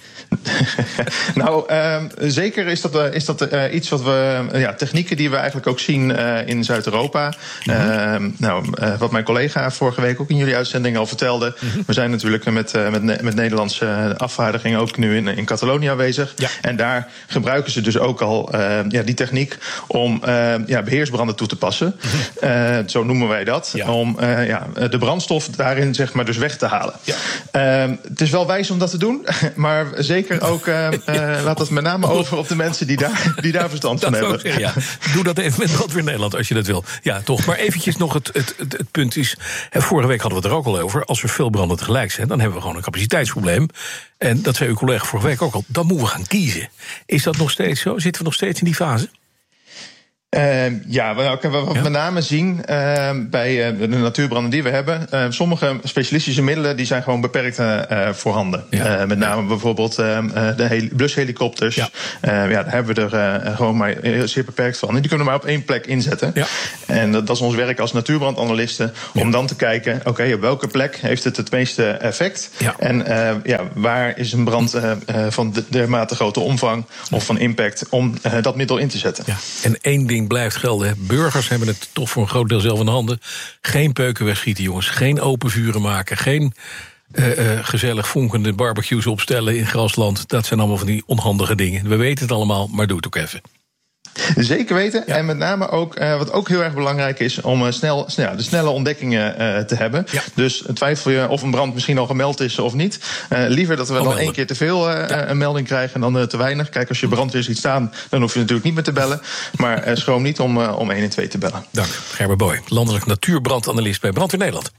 Nou, uh, zeker is dat, uh, is dat uh, iets wat we, uh, ja, technieken die we eigenlijk ook zien uh, in Zuid-Europa. Mm-hmm. Uh, nou, uh, wat mijn collega vorige week ook in jullie uitzending al vertelde. Mm-hmm. We zijn natuurlijk met, uh, met, met Nederlandse afvaardiging ook nu in, in Catalonië aanwezig. Ja. En daar gebruiken ze dus ook al uh, ja, die techniek om uh, ja, beheersbranden toe te passen. Mm-hmm. Uh, zo noemen wij dat. Ja. Om uh, ja, de brandstof daarin zeg maar dus weg te halen. Ja. Uh, het is wel wijs om dat te doen, maar zeker ook, uh, uh, laat dat met name over op de mensen die daar, die daar verstand van hebben. Zeggen, ja. Doe dat even met Brandweer Nederland als je dat wil. Ja, toch. Maar eventjes nog het, het, het, het punt is... Vorige week hadden we het er ook al over. Als er veel branden tegelijk zijn, dan hebben we gewoon een capaciteitsprobleem. En dat zei uw collega vorige week ook al. Dan moeten we gaan kiezen. Is dat nog steeds zo? Zitten we nog steeds in die fase? Uh, ja, wat we ja. met name zien uh, bij uh, de natuurbranden die we hebben... Uh, sommige specialistische middelen die zijn gewoon beperkt uh, voorhanden. Ja. Uh, met name ja. bijvoorbeeld uh, de heli- blushelikopters. Ja. Uh, ja, daar hebben we er uh, gewoon maar zeer beperkt van. En die kunnen we maar op één plek inzetten. Ja. En dat, dat is ons werk als natuurbrandanalisten... om ja. dan te kijken, oké, okay, op welke plek heeft het het meeste effect? Ja. En uh, ja, waar is een brand uh, uh, van de, dermate grote omvang of van impact... om uh, dat middel in te zetten. Ja. En één ding blijft gelden. Burgers hebben het toch voor een groot deel zelf in de handen. Geen peuken wegschieten, jongens. Geen open vuren maken. Geen uh, uh, gezellig vonkende barbecues opstellen in grasland. Dat zijn allemaal van die onhandige dingen. We weten het allemaal, maar doe het ook even. Zeker weten. Ja. En met name ook, uh, wat ook heel erg belangrijk is... om uh, snel, snel, de snelle ontdekkingen uh, te hebben. Ja. Dus twijfel je of een brand misschien al gemeld is of niet. Uh, liever dat we oh, dan één keer te veel uh, ja. een melding krijgen dan uh, te weinig. Kijk, als je brandweer ziet staan, dan hoef je natuurlijk niet meer te bellen. Maar uh, schroom niet om, uh, om één en twee te bellen. Dank. Gerber Boy, landelijk natuurbrandanalist bij Brandweer Nederland.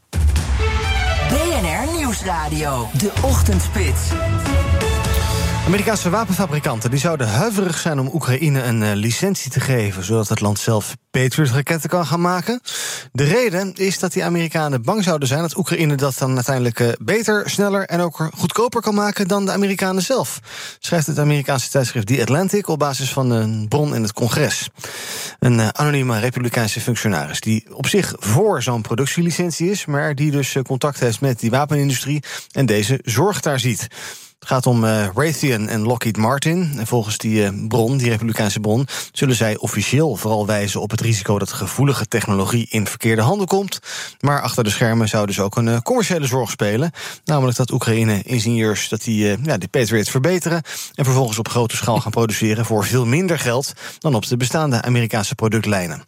B N R Nieuwsradio, de Ochtendspits. Amerikaanse wapenfabrikanten die zouden huiverig zijn om Oekraïne een uh, licentie te geven... zodat het land zelf Patriot-raketten kan gaan maken. De reden is dat die Amerikanen bang zouden zijn... dat Oekraïne dat dan uiteindelijk uh, beter, sneller en ook goedkoper kan maken... dan de Amerikanen zelf, schrijft het Amerikaanse tijdschrift The Atlantic... op basis van een bron in het congres. Een uh, anonieme republikeinse functionaris die op zich voor zo'n productielicentie is... maar die dus uh, contact heeft met die wapenindustrie en deze zorg daar ziet. Het gaat om uh, Raytheon en Lockheed Martin. En volgens die uh, bron, die republikeinse bron... zullen zij officieel vooral wijzen op het risico... dat gevoelige technologie in verkeerde handen komt. Maar achter de schermen zou dus ook een uh, commerciële zorg spelen. Namelijk dat Oekraïne-ingenieurs dat die, uh, ja, die Patriot verbeteren... en vervolgens op grote schaal gaan produceren... voor veel minder geld dan op de bestaande Amerikaanse productlijnen.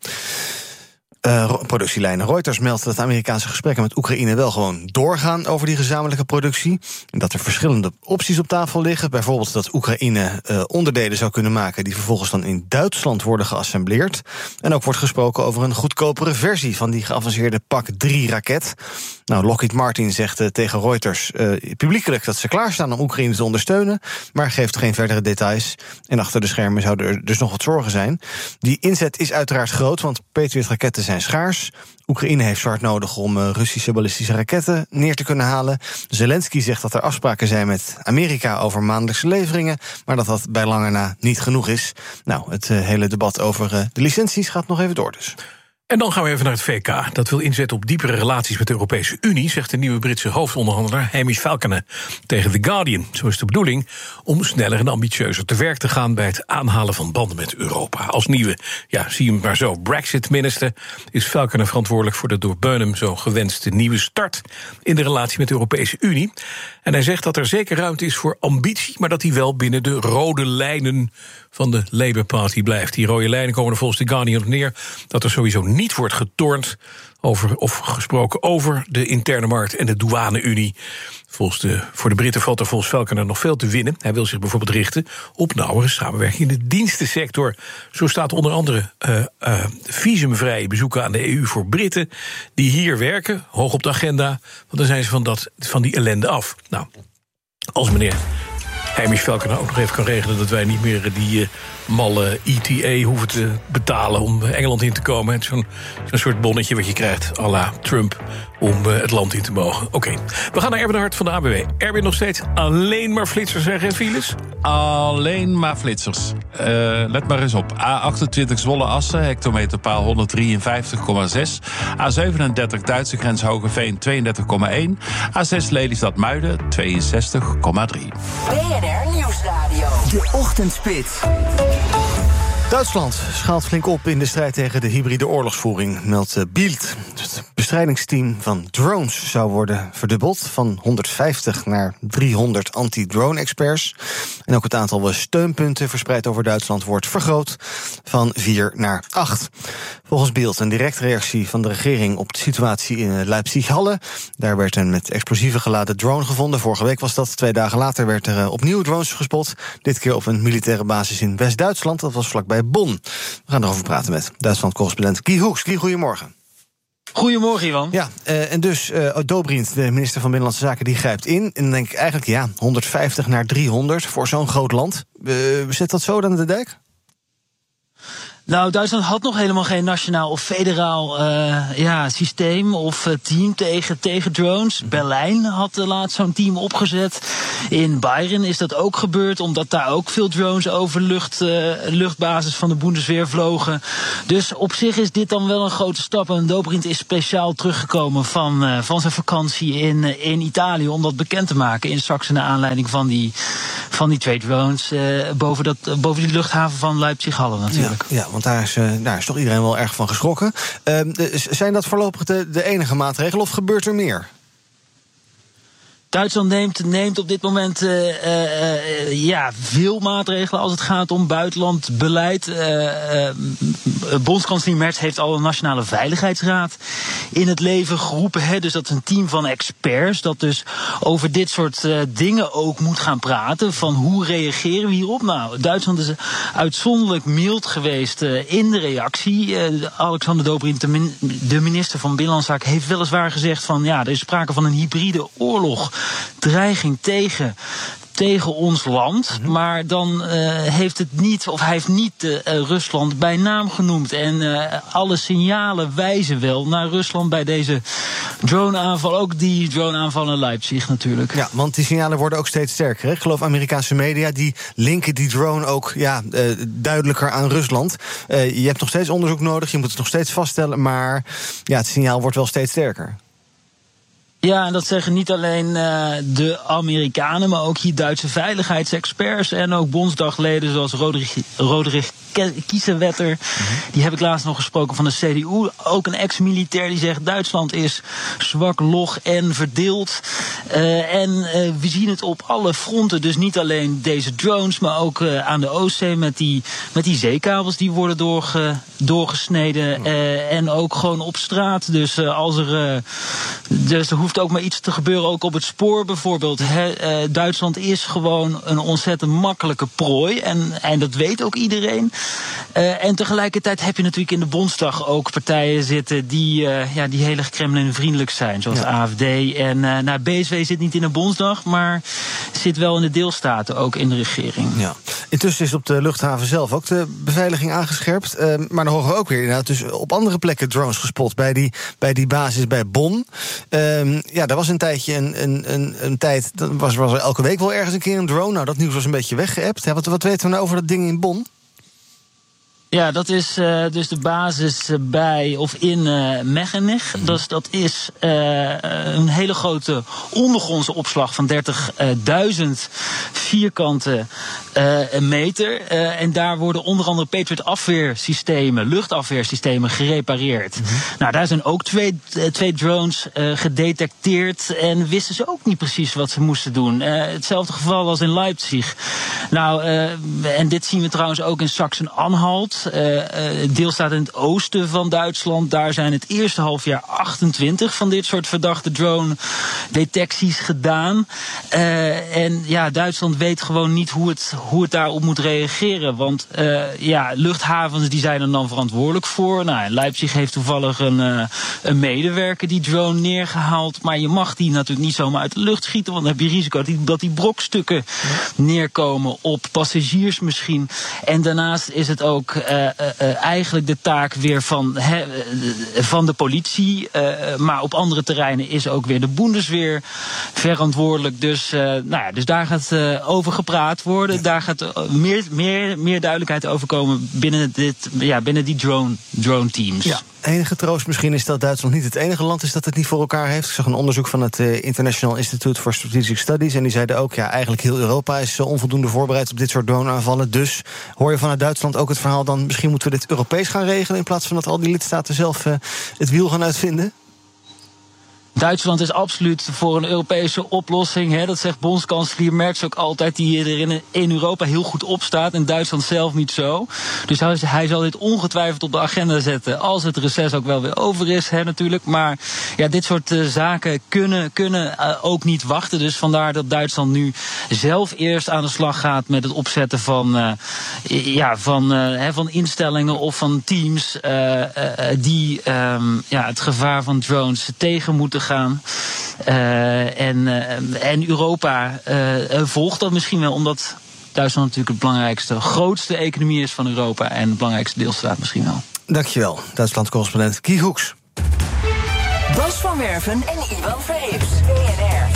Uh, productielijnen. Reuters meldt dat de Amerikaanse gesprekken met Oekraïne wel gewoon doorgaan over die gezamenlijke productie. En dat er verschillende opties op tafel liggen. Bijvoorbeeld dat Oekraïne uh, onderdelen zou kunnen maken die vervolgens dan in Duitsland worden geassembleerd. En ook wordt gesproken over een goedkopere versie van die geavanceerde P A C drie raket. Nou, Lockheed Martin zegt uh, tegen Reuters uh, publiekelijk dat ze klaarstaan om Oekraïne te ondersteunen, maar geeft geen verdere details. En achter de schermen zouden er dus nog wat zorgen zijn. Die inzet is uiteraard groot, want Patriot-raketten zijn schaars. Oekraïne heeft zo hard nodig om uh, Russische ballistische raketten neer te kunnen halen. Zelensky zegt dat er afspraken zijn met Amerika over maandelijkse leveringen, maar dat dat bij lange na niet genoeg is. Nou, het uh, hele debat over uh, de licenties gaat nog even door dus. En dan gaan we even naar het V K. Dat wil inzetten op diepere relaties met de Europese Unie, zegt de nieuwe Britse hoofdonderhandelaar Hamish Falconer tegen The Guardian. Zo is de bedoeling om sneller en ambitieuzer te werk te gaan bij het aanhalen van banden met Europa. Als nieuwe, ja, zie je hem maar zo, Brexit-minister is Falconer verantwoordelijk voor de door Burnham zo gewenste nieuwe start in de relatie met de Europese Unie. En hij zegt dat er zeker ruimte is voor ambitie, maar dat die wel binnen de rode lijnen van de Labour Party blijft. Die rode lijnen komen er volgens The Guardian op neer dat er sowieso niet wordt getornd over of gesproken over de interne markt en de douane-unie. Volgens de, voor de Britten valt er volgens Falconer nog veel te winnen. Hij wil zich bijvoorbeeld richten op nauwere samenwerking in de dienstensector. Zo staat onder andere uh, uh, visumvrije bezoeken aan de E U voor Britten die hier werken, hoog op de agenda, want dan zijn ze van, dat, van die ellende af. Nou, als meneer Hamish Falconer ook nog even kan regelen dat wij niet meer die uh, malle E T A hoeven te betalen om Engeland in te komen. Het is zo'n, zo'n soort bonnetje wat je krijgt à la Trump om uh, het land in te mogen. Oké, okay. We gaan naar Erwin de Hart van de A B W. Erwin, nog steeds alleen maar flitsers en geen files? Alleen maar flitsers. Uh, let maar eens op. A achtentwintig Zwolle-Assen, hectometerpaal honderddrieënvijftig komma zes. A zevenendertig Duitse grens Hogeveen, tweeëndertig komma één. A zes Lelystad-Muiden, tweeënzestig komma drie. B N R Nieuwsradio, de Ochtendspits. Duitsland schaalt flink op in de strijd tegen de hybride oorlogsvoering, meldt Bild. Het bestrijdingsteam van drones zou worden verdubbeld. Van honderdvijftig naar driehonderd anti-drone-experts. En ook het aantal steunpunten verspreid over Duitsland wordt vergroot. Van vier naar acht. Volgens Bild een directe reactie van de regering op de situatie in Leipzig-Halle. Daar werd een met explosieven geladen drone gevonden. Vorige week was dat. Twee dagen later werd er opnieuw drones gespot. Dit keer op een militaire basis in West-Duitsland. Dat was vlakbij Bonn. We gaan erover praten met Duitsland-correspondent Guy Hoeks. Guy, goedemorgen. Goedemorgen, Ivan. Ja, uh, en dus uh, Dobrindt, de minister van Binnenlandse Zaken, die grijpt in. En dan denk ik eigenlijk, ja, honderdvijftig naar driehonderd voor zo'n groot land. Uh, zet dat zo dan de dijk? Nou, Duitsland had nog helemaal geen nationaal of federaal uh, ja, systeem of uh, team tegen, tegen drones. Berlijn had uh, laatst zo'n team opgezet. In Bayern is dat ook gebeurd, omdat daar ook veel drones over lucht, uh, luchtbasis van de Bundeswehr vlogen. Dus op zich is dit dan wel een grote stap. En Dobrindt is speciaal teruggekomen van, uh, van zijn vakantie in, uh, in Italië om dat bekend te maken in Saxe naar aanleiding van die, van die twee drones uh, boven, dat, uh, boven die luchthaven van Leipzig-Halle natuurlijk. Ja, ja. Want daar is, uh, daar is toch iedereen wel erg van geschrokken. Uh, zijn dat voorlopig de, de enige maatregelen of gebeurt er meer? Duitsland neemt, neemt op dit moment uh, uh, ja, veel maatregelen als het gaat om buitenlandbeleid. Uh, uh, Bondskanselier Merz heeft al een Nationale Veiligheidsraad in het leven geroepen. Hè, dus dat is een team van experts dat dus over dit soort uh, dingen ook moet gaan praten. Van hoe reageren we hierop? Nou, Duitsland is uitzonderlijk mild geweest uh, in de reactie. Uh, Alexander Dobrindt, de, min- de minister van Binnenlandse Zaken, heeft weliswaar gezegd van ja, er is sprake van een hybride oorlog. Dreiging tegen, tegen ons land. Mm-hmm. Maar dan uh, heeft het niet, of hij heeft niet uh, Rusland bij naam genoemd. En uh, alle signalen wijzen wel naar Rusland bij deze drone-aanval. Ook die drone-aanval in Leipzig natuurlijk. Ja, want die signalen worden ook steeds sterker. Hè? Ik geloof Amerikaanse media, die linken die drone ook ja, uh, duidelijker aan Rusland. Uh, je hebt nog steeds onderzoek nodig, je moet het nog steeds vaststellen. Maar ja, het signaal wordt wel steeds sterker. Ja, en dat zeggen niet alleen uh, de Amerikanen, maar ook hier Duitse veiligheidsexperts en ook bondsdagleden zoals Roderich, Roderich Kiesewetter. Mm-hmm. Die heb ik laatst nog gesproken van de C D U. Ook een ex-militair die zegt Duitsland is zwak, log en verdeeld. Uh, en uh, we zien het op alle fronten. Dus niet alleen deze drones, maar ook uh, aan de Oostzee met die, met die zeekabels die worden doorge, doorgesneden. Mm. Uh, en ook gewoon op straat. Dus uh, als er, uh, dus er hoeft ook maar iets te gebeuren, ook op het spoor bijvoorbeeld. He, uh, Duitsland is gewoon een ontzettend makkelijke prooi. En, en dat weet ook iedereen. Uh, en tegelijkertijd heb je natuurlijk in de Bondsdag ook partijen zitten die, uh, ja, die heel erg Kremlin-vriendelijk zijn. Zoals ja. A F D. En uh, nou, B S W zit niet in de Bondsdag, maar zit wel in de deelstaten, ook in de regering. Ja. Intussen is op de luchthaven zelf ook de beveiliging aangescherpt. Uh, maar dan horen we ook weer inderdaad dus op andere plekken drones gespot. Bij die, bij die basis bij Bonn. Uh, ja, daar was een tijdje een, een, een, een tijd, dat was, was er elke week wel ergens een keer een drone. Nou, dat nieuws was een beetje weggeëpt. Ja, wat, wat weten we nou over dat ding in Bonn? Ja, dat is uh, dus de basis bij of in uh, Mechenich. Mm. Dus dat is uh, een hele grote ondergrondse opslag van dertigduizend vierkante uh, meter. Uh, en daar worden onder andere Patriot afweersystemen, luchtafweersystemen gerepareerd. Mm-hmm. Nou, daar zijn ook twee, twee drones uh, gedetecteerd en wisten ze ook niet precies wat ze moesten doen. Uh, hetzelfde geval als in Leipzig. Nou, uh, en dit zien we trouwens ook in Sachsen-Anhalt. Uh, uh, deelstaat in het oosten van Duitsland. Daar zijn het eerste halfjaar achtentwintig van dit soort verdachte drone-detecties gedaan. Uh, en ja, Duitsland weet gewoon niet hoe het, hoe het daarop moet reageren. Want uh, ja, luchthavens die zijn er dan verantwoordelijk voor. Nou, Leipzig heeft toevallig een, uh, een medewerker die drone neergehaald. Maar je mag die natuurlijk niet zomaar uit de lucht schieten. Want dan heb je risico dat die, dat die brokstukken neerkomen op passagiers misschien. En daarnaast is het ook Uh, uh, uh, eigenlijk de taak weer van, he, uh, van de politie. Uh, maar op andere terreinen is ook weer de Bundeswehr verantwoordelijk. Dus, uh, nou ja, dus daar gaat uh, over gepraat worden. Ja. Daar gaat uh, meer, meer, meer duidelijkheid over komen binnen, dit, ja, binnen die drone, drone teams. Ja. Enige troost misschien is dat Duitsland niet het enige land is dat het niet voor elkaar heeft. Ik zag een onderzoek van het uh, International Institute for Strategic Studies. En die zeiden ook, ja, eigenlijk heel Europa is uh, onvoldoende voorbereid op dit soort drone-aanvallen. Dus hoor je vanuit Duitsland ook het verhaal dan, misschien moeten we dit Europees gaan regelen in plaats van dat al die lidstaten zelf uh, het wiel gaan uitvinden? Duitsland is absoluut voor een Europese oplossing. Hè. Dat zegt bondskanselier Merz ook altijd, die er in, in Europa heel goed op staat. En Duitsland zelf niet zo. Dus hij, hij zal dit ongetwijfeld op de agenda zetten. Als het reces ook wel weer over is, hè, natuurlijk. Maar ja, dit soort uh, zaken kunnen, kunnen uh, ook niet wachten. Dus vandaar dat Duitsland nu zelf eerst aan de slag gaat met het opzetten van, uh, ja, van, uh, hè, van instellingen of van teams uh, uh, die um, ja, het gevaar van drones tegen moeten gaan. Uh, en, uh, en Europa uh, volgt dat misschien wel, omdat Duitsland natuurlijk het belangrijkste, grootste economie is van Europa en de belangrijkste deelstaat misschien wel. Dankjewel, Duitsland-correspondent Guy Hoeks. Bas van Werven en Iwan Verhees, B N R.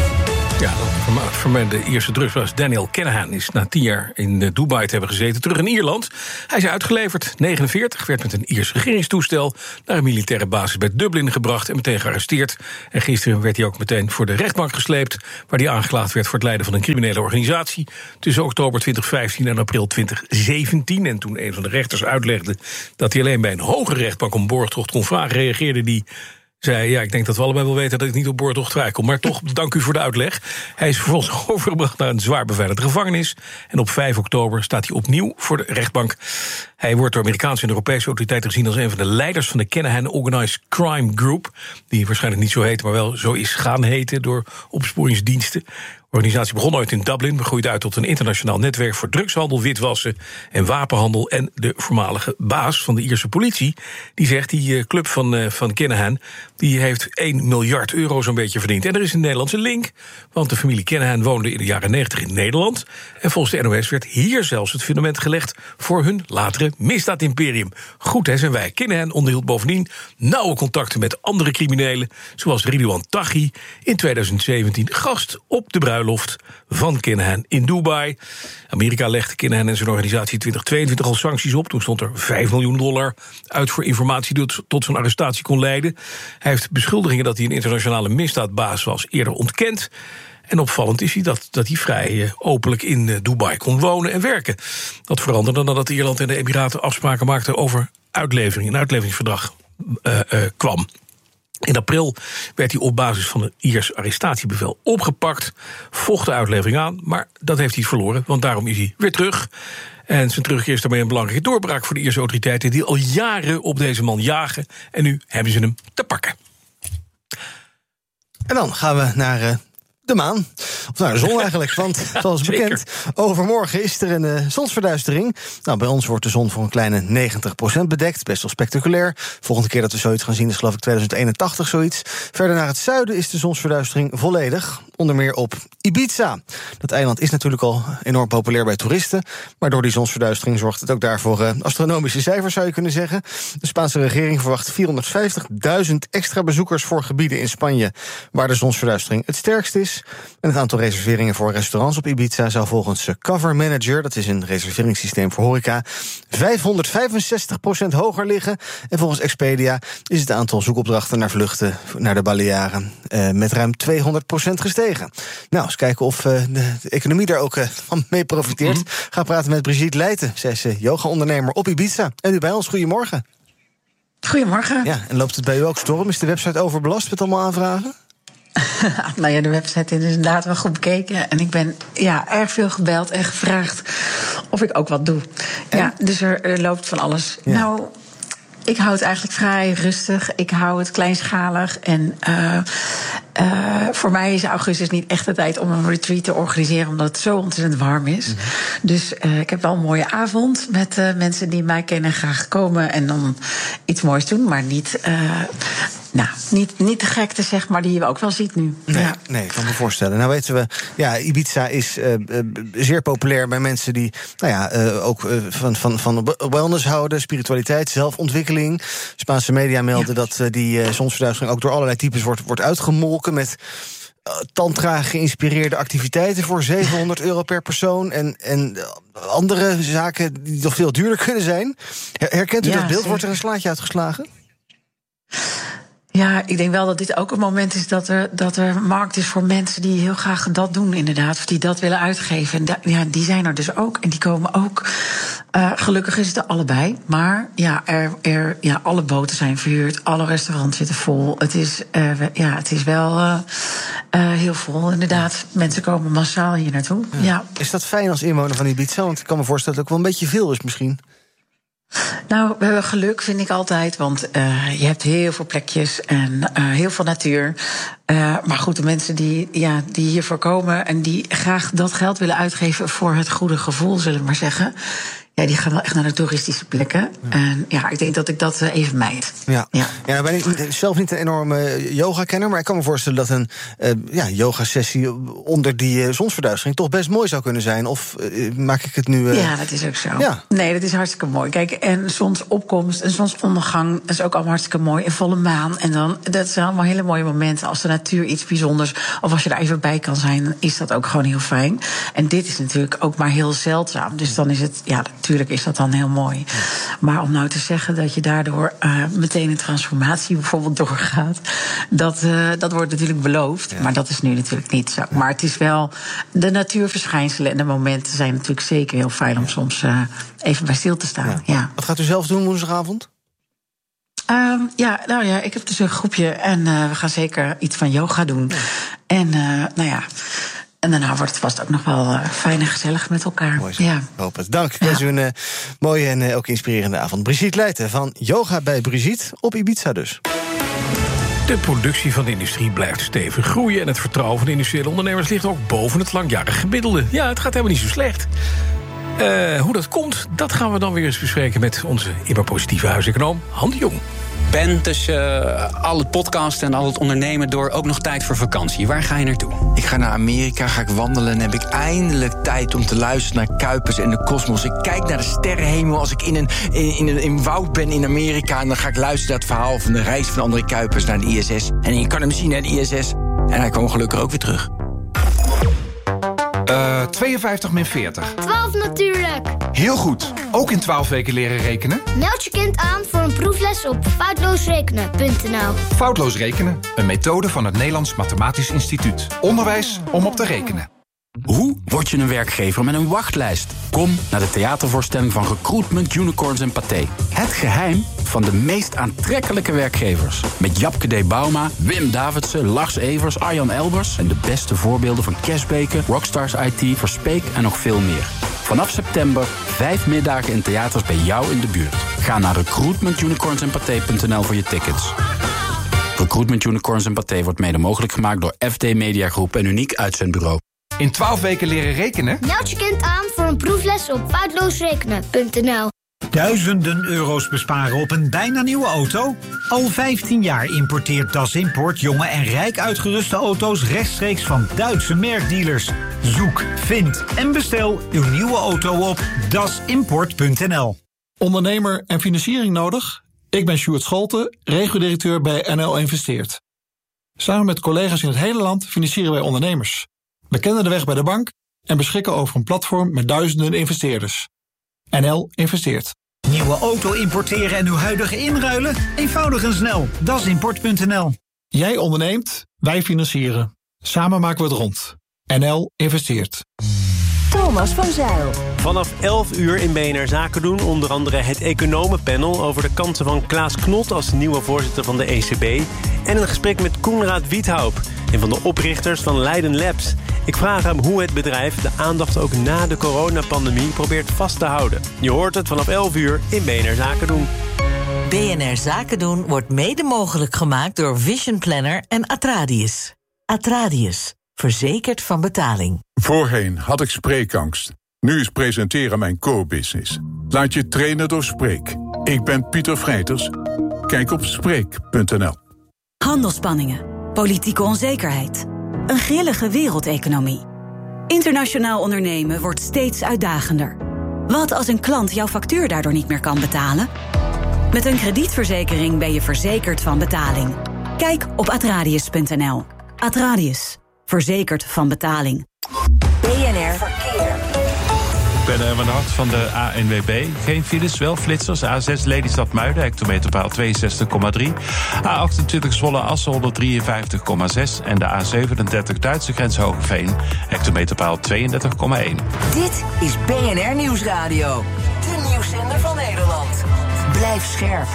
Ja, de vermeende Ierse drugsbaas Daniel Kinahan is na tien jaar in Dubai te hebben gezeten terug in Ierland. Hij is uitgeleverd, negenenveertig, werd met een Iers regeringstoestel naar een militaire basis bij Dublin gebracht en meteen gearresteerd. En gisteren werd hij ook meteen voor de rechtbank gesleept, waar hij aangeklaagd werd voor het leiden van een criminele organisatie tussen oktober twintig vijftien en april twintig zeventien. En toen een van de rechters uitlegde dat hij alleen bij een hoge rechtbank om borgtocht kon vragen, reageerde hij. Zei, ja, ik denk dat we allebei wel weten dat ik niet op borgtocht vrijkom. Maar toch, dank u voor de uitleg. Hij is vervolgens overgebracht naar een zwaar beveiligde gevangenis. En op vijf oktober staat hij opnieuw voor de rechtbank. Hij wordt door Amerikaanse en Europese autoriteiten gezien als een van de leiders van de Kinahan Organized Crime Group. Die waarschijnlijk niet zo heet, maar wel zo is gaan heten door opsporingsdiensten. De organisatie begon ooit in Dublin, groeide uit tot een internationaal netwerk voor drugshandel, witwassen en wapenhandel. En de voormalige baas van de Ierse politie, die zegt, die club van, uh, van Kinahan, die heeft één miljard euro zo'n beetje verdiend. En er is een Nederlandse link, want de familie Kinahan woonde in de jaren negentig in Nederland. En volgens de N O S werd hier zelfs het fundament gelegd voor hun latere misdaadimperium. Goed, hè, zijn wij. Kinahan onderhield bovendien nauwe contacten met andere criminelen, zoals Ridwan Taghi, in tweeduizend zeventien gast op de bruiloft van Kinahan in Dubai. Amerika legde Kinahan en zijn organisatie in twintig tweeëntwintig al sancties op. Toen stond er vijf miljoen dollar uit voor informatie die tot zijn arrestatie kon leiden. Hij heeft beschuldigingen dat hij een internationale misdaadbaas was eerder ontkend. En opvallend is hij dat, dat hij vrij openlijk in Dubai kon wonen en werken. Dat veranderde nadat Ierland en de Emiraten afspraken maakten over uitlevering. Een uitleveringsverdrag uh, uh, kwam. In april werd hij op basis van een Iers arrestatiebevel opgepakt, vocht de uitlevering aan, maar dat heeft hij verloren, want daarom is hij weer terug. En zijn terugkeer is daarmee een belangrijke doorbraak voor de Ierse autoriteiten, die al jaren op deze man jagen. En nu hebben ze hem te pakken. En dan gaan we naar Uh... de maan. Of naar de zon eigenlijk, want zoals bekend, overmorgen is er een uh, zonsverduistering. Nou, bij ons wordt de zon voor een kleine negentig procent bedekt. Best wel spectaculair. Volgende keer dat we zoiets gaan zien is geloof ik tweeduizend eenentachtig zoiets. Verder naar het zuiden is de zonsverduistering volledig. Onder meer op Ibiza. Dat eiland is natuurlijk al enorm populair bij toeristen. Maar door die zonsverduistering zorgt het ook daarvoor uh, astronomische cijfers, zou je kunnen zeggen. De Spaanse regering verwacht vierhonderdvijftigduizend extra bezoekers voor gebieden in Spanje waar de zonsverduistering het sterkst is. En het aantal reserveringen voor restaurants op Ibiza zou volgens Cover Manager, dat is een reserveringssysteem voor horeca, vijfhonderdvijfenzestig procent hoger liggen. En volgens Expedia is het aantal zoekopdrachten naar vluchten naar de Balearen uh, met ruim tweehonderd procent gestegen. Nou, eens kijken of uh, de, de economie daar ook uh, van mee profiteert. Mm-hmm. Ga praten met Brigitte Leijten. Zij is uh, yoga-ondernemer op Ibiza. En u bij ons, goedemorgen. Goedemorgen. Ja, en loopt het bij u ook storm? Is de website overbelast met allemaal aanvragen? Nou ja, de website is inderdaad wel goed bekeken. En ik ben ja, erg veel gebeld en gevraagd of ik ook wat doe. En? Ja, dus er, er loopt van alles. Ja. Nou, ik hou het eigenlijk vrij rustig. Ik hou het kleinschalig. En uh, uh, voor mij is augustus niet echt de tijd om een retreat te organiseren, omdat het zo ontzettend warm is. Mm-hmm. Dus uh, ik heb wel een mooie avond met uh, mensen die mij kennen graag komen en dan iets moois doen, maar niet Uh, Nou, niet, niet de gekte, zeg maar, die je ook wel ziet nu. Nee, ja. nee, ik kan me voorstellen. Nou weten we, ja, Ibiza is uh, uh, zeer populair bij mensen die nou ja, uh, ook uh, van, van, van wellness houden, spiritualiteit, zelfontwikkeling. Spaanse media melden ja. dat uh, die uh, zonsverduistering ook door allerlei types wordt, wordt uitgemolken met uh, tantra geïnspireerde activiteiten voor zevenhonderd euro per persoon en, en andere zaken die nog veel duurder kunnen zijn. Herkent u ja, dat beeld? Zeker. Wordt er een slaatje uitgeslagen? Ja, ik denk wel dat dit ook een moment is dat er, dat er markt is voor mensen die heel graag dat doen, inderdaad. Of die dat willen uitgeven. En da, ja, die zijn er dus ook. En die komen ook. Uh, gelukkig is het er allebei. Maar ja, er, er, ja, alle boten zijn verhuurd. Alle restaurants zitten vol. Het is, uh, ja, het is wel uh, uh, heel vol, inderdaad. Mensen komen massaal hier naartoe. Ja. Ja. Is dat fijn als inwoner van Ibiza? Want ik kan me voorstellen dat het ook wel een beetje veel is misschien. Nou, we hebben geluk, vind ik altijd. Want uh, je hebt heel veel plekjes en uh, heel veel natuur. Uh, maar goed, de mensen die, ja, die hiervoor komen en die graag dat geld willen uitgeven voor het goede gevoel, zullen we maar zeggen. Ja, die gaan wel echt naar de toeristische plekken. Ja. En ja, ik denk dat ik dat uh, even mijd. Ja, ja. ja nou ben ik zelf niet een enorme yoga-kenner, maar ik kan me voorstellen dat een uh, ja, yoga-sessie onder die uh, zonsverduistering toch best mooi zou kunnen zijn. Of uh, maak ik het nu... Uh... Ja, dat is ook zo. Ja. Nee, dat is hartstikke mooi. Kijk, en zonsopkomst en zonsondergang, dat is ook allemaal hartstikke mooi. En volle maan. En dan, dat zijn allemaal hele mooie momenten. Als de natuur iets bijzonders, of als je daar even bij kan zijn, is dat ook gewoon heel fijn. En dit is natuurlijk ook maar heel zeldzaam. Dus dan is het, ja, natuurlijk is dat dan heel mooi. Ja. Maar om nou te zeggen dat je daardoor uh, meteen een transformatie bijvoorbeeld doorgaat, dat, uh, dat wordt natuurlijk beloofd. Ja. Maar dat is nu natuurlijk niet zo. Ja. Maar het is wel, de natuurverschijnselen en de momenten zijn natuurlijk zeker heel fijn om soms uh, even bij stil te staan. Ja. Ja. Wat gaat u zelf doen woensdagavond? Um, ja, nou ja, ik heb dus een groepje en uh, we gaan zeker iets van yoga doen. Ja. En uh, nou ja. En daarna wordt het vast ook nog wel uh, fijn en gezellig met elkaar. Mooi zo. Ja. Hoop het. Dank. Ik wens u een uh, mooie en uh, ook inspirerende avond. Brigitte Leijten van Yoga bij Brigitte op Ibiza dus. De productie van de industrie blijft stevig groeien en het vertrouwen van de industriële ondernemers ligt ook boven het langjarig gemiddelde. Ja, het gaat helemaal niet zo slecht. Uh, hoe dat komt, dat gaan we dan weer eens bespreken met onze immer positieve huiseconoom Han de Jong. Ben, tussen uh, al het podcasten en al het ondernemen door ook nog tijd voor vakantie. Waar ga je naartoe? Ik ga naar Amerika, ga ik wandelen en heb ik eindelijk tijd om te luisteren naar Kuipers en de kosmos. Ik kijk naar de sterrenhemel als ik in een, in, in een in woud ben in Amerika en dan ga ik luisteren naar het verhaal van de reis van André Kuipers naar de I S S. En je kan hem zien naar de I S S en hij kwam gelukkig ook weer terug. Uh, tweeënvijftig min veertig. twaalf natuurlijk. Heel goed. Ook in twaalf weken leren rekenen? Meld je kind aan voor een proefles op foutloosrekenen punt n l. Foutloos rekenen, een methode van het Nederlands Mathematisch Instituut. Onderwijs om op te rekenen. Hoe word je een werkgever met een wachtlijst? Kom naar de theatervoorstelling van Recruitment, Unicorns en Pathé. Het geheim van de meest aantrekkelijke werkgevers. Met Japke D. Bauma, Wim Davidsen, Lars Evers, Arjan Elbers en de beste voorbeelden van Kersbeke, Rockstars I T, Verspeek en nog veel meer. Vanaf september vijf middagen in theaters bij jou in de buurt. Ga naar recruitment unicorns en pathé punt n l voor je tickets. Recruitment Unicorns en Pathé wordt mede mogelijk gemaakt door F D Media Groep en Uniek Uitzendbureau. In twaalf weken leren rekenen? Meld je kind aan voor een proefles op foutloosrekenen punt n l. Duizenden euro's besparen op een bijna nieuwe auto? Al vijftien jaar importeert Das Import jonge en rijk uitgeruste auto's rechtstreeks van Duitse merkdealers. Zoek, vind en bestel uw nieuwe auto op das import punt n l. Ondernemer en financiering nodig? Ik ben Sjoerd Scholte, regio-directeur bij N L Investeert. Samen met collega's in het hele land financieren wij ondernemers. We kennen de weg bij de bank en beschikken over een platform met duizenden investeerders. N L Investeert. Nieuwe auto importeren en uw huidige inruilen? Eenvoudig en snel. das import punt n l. Jij onderneemt, wij financieren. Samen maken we het rond. N L Investeert. Thomas van Zijl. Vanaf elf uur in B N R Zaken doen. Onder andere het economenpanel over de kansen van Klaas Knot als nieuwe voorzitter van de E C B. En een gesprek met Koenraad Wiethoop, een van de oprichters van Leiden Labs. Ik vraag hem hoe het bedrijf de aandacht ook na de coronapandemie probeert vast te houden. Je hoort het vanaf elf uur in B N R Zaken doen. B N R Zaken doen wordt mede mogelijk gemaakt door Vision Planner en Atradius. Atradius, verzekerd van betaling. Voorheen had ik spreekangst. Nu is presenteren mijn core business. Laat je trainen door Spreek. Ik ben Pieter Vrijters. Kijk op spreek punt n l. Handelsspanningen, politieke onzekerheid, een grillige wereldeconomie. Internationaal ondernemen wordt steeds uitdagender. Wat als een klant jouw factuur daardoor niet meer kan betalen? Met een kredietverzekering ben je verzekerd van betaling. Kijk op atradius punt n l. Atradius, verzekerd van betaling. B N R Verkeer. Ik ben uh, van Hart van de A N W B. Geen files, wel flitsers. A zes Lelystad-Muiden, hectometerpaal tweeënzestig komma drie. A achtentwintig Zwolle-Assen, honderdrieënvijftig komma zes. En de A zevenendertig Duitse grens Hogeveen, hectometerpaal tweeëndertig komma één. Dit is B N R Nieuwsradio. De nieuwszender van Nederland. Blijf scherp.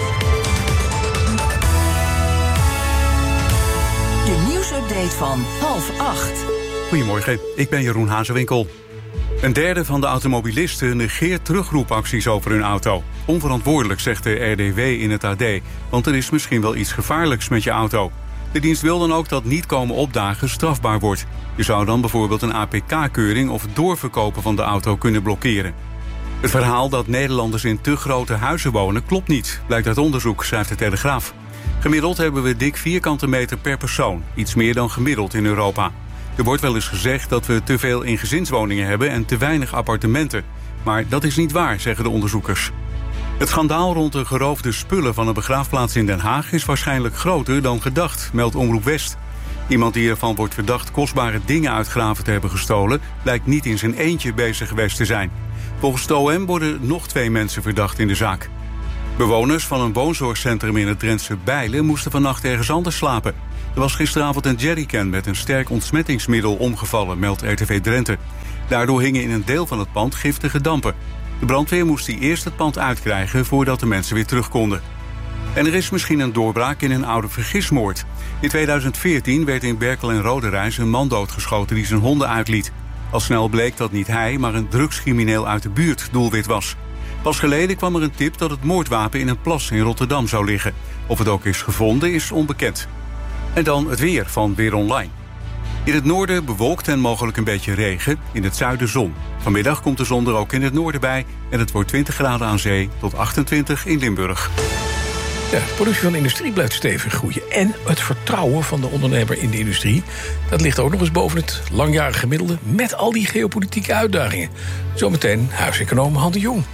De nieuwsupdate van half acht. Goedemorgen, ik ben Jeroen Hazewinkel. Een derde van de automobilisten negeert terugroepacties over hun auto. Onverantwoordelijk, zegt de R D W in het A D. Want er is misschien wel iets gevaarlijks met je auto. De dienst wil dan ook dat niet komen opdagen strafbaar wordt. Je zou dan bijvoorbeeld een A P K-keuring of het doorverkopen van de auto kunnen blokkeren. Het verhaal dat Nederlanders in te grote huizen wonen klopt niet, blijkt uit onderzoek, schrijft de Telegraaf. Gemiddeld hebben we dik vierkante meter per persoon, iets meer dan gemiddeld in Europa. Er wordt wel eens gezegd dat we te veel in gezinswoningen hebben en te weinig appartementen. Maar dat is niet waar, zeggen de onderzoekers. Het schandaal rond de geroofde spullen van een begraafplaats in Den Haag is waarschijnlijk groter dan gedacht, meldt Omroep West. Iemand die ervan wordt verdacht kostbare dingen uit graven te hebben gestolen, lijkt niet in zijn eentje bezig geweest te zijn. Volgens het O M worden nog twee mensen verdacht in de zaak. Bewoners van een woonzorgcentrum in het Drentse Bijlen moesten vannacht ergens anders slapen. Er was gisteravond een jerrycan met een sterk ontsmettingsmiddel omgevallen, meldt R T V Drenthe. Daardoor hingen in een deel van het pand giftige dampen. De brandweer moest die eerst het pand uitkrijgen voordat de mensen weer terug konden. En er is misschien een doorbraak in een oude vergismoord. In tweeduizend veertien werd in Berkel en Roderijs een man doodgeschoten die zijn honden uitliet. Al snel bleek dat niet hij, maar een drugscrimineel uit de buurt doelwit was. Pas geleden kwam er een tip dat het moordwapen in een plas in Rotterdam zou liggen. Of het ook is gevonden is onbekend. En dan het weer van Weer Online. In het noorden bewolkt en mogelijk een beetje regen. In het zuiden zon. Vanmiddag komt de zon er ook in het noorden bij. En het wordt twintig graden aan zee tot achtentwintig in Limburg. Ja, de productie van de industrie blijft stevig groeien. En het vertrouwen van de ondernemer in de industrie, dat ligt ook nog eens boven het langjarige gemiddelde, met al die geopolitieke uitdagingen. Zometeen huiseconoom Han de Jong.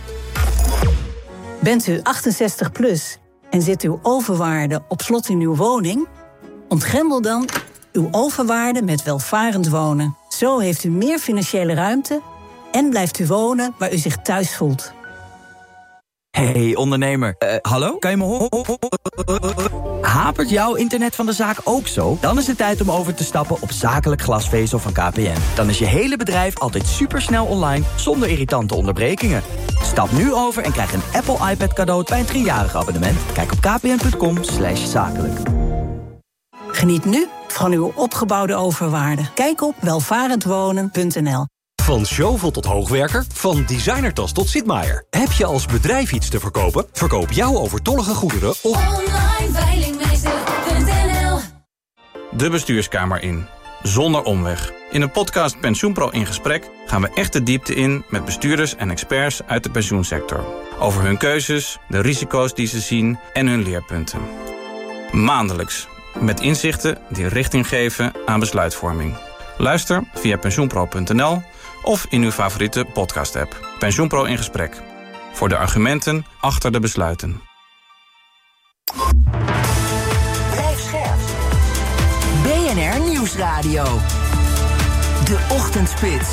Bent u achtenzestig plus en zit uw overwaarde op slot in uw woning? Ontgrendel dan uw overwaarde met welvarend wonen. Zo heeft u meer financiële ruimte en blijft u wonen waar u zich thuis voelt. Hey ondernemer, uh, hallo? Kan je me horen? Hapert jouw internet van de zaak ook zo? Dan is het tijd om over te stappen op zakelijk glasvezel van K P N. Dan is je hele bedrijf altijd supersnel online zonder irritante onderbrekingen. Stap nu over en krijg een Apple iPad cadeau bij een driejarig abonnement. Kijk op kpn.com slash zakelijk. Geniet nu van uw opgebouwde overwaarde. Kijk op welvarendwonen punt n l. Van Zjovel tot hoogwerker, van designertas tot Sitmaier. Heb je als bedrijf iets te verkopen? Verkoop jouw overtollige goederen op online veilingmeester punt n l. De bestuurskamer in, zonder omweg. In de podcast Pensioenpro in gesprek gaan we echt de diepte in met bestuurders en experts uit de pensioensector. Over hun keuzes, de risico's die ze zien en hun leerpunten. Maandelijks, met inzichten die richting geven aan besluitvorming. Luister via pensioenpro punt n l of in uw favoriete podcast-app. Pensioenpro in gesprek. Voor de argumenten achter de besluiten. Blijf scherp. B N R Nieuwsradio. De Ochtendspits.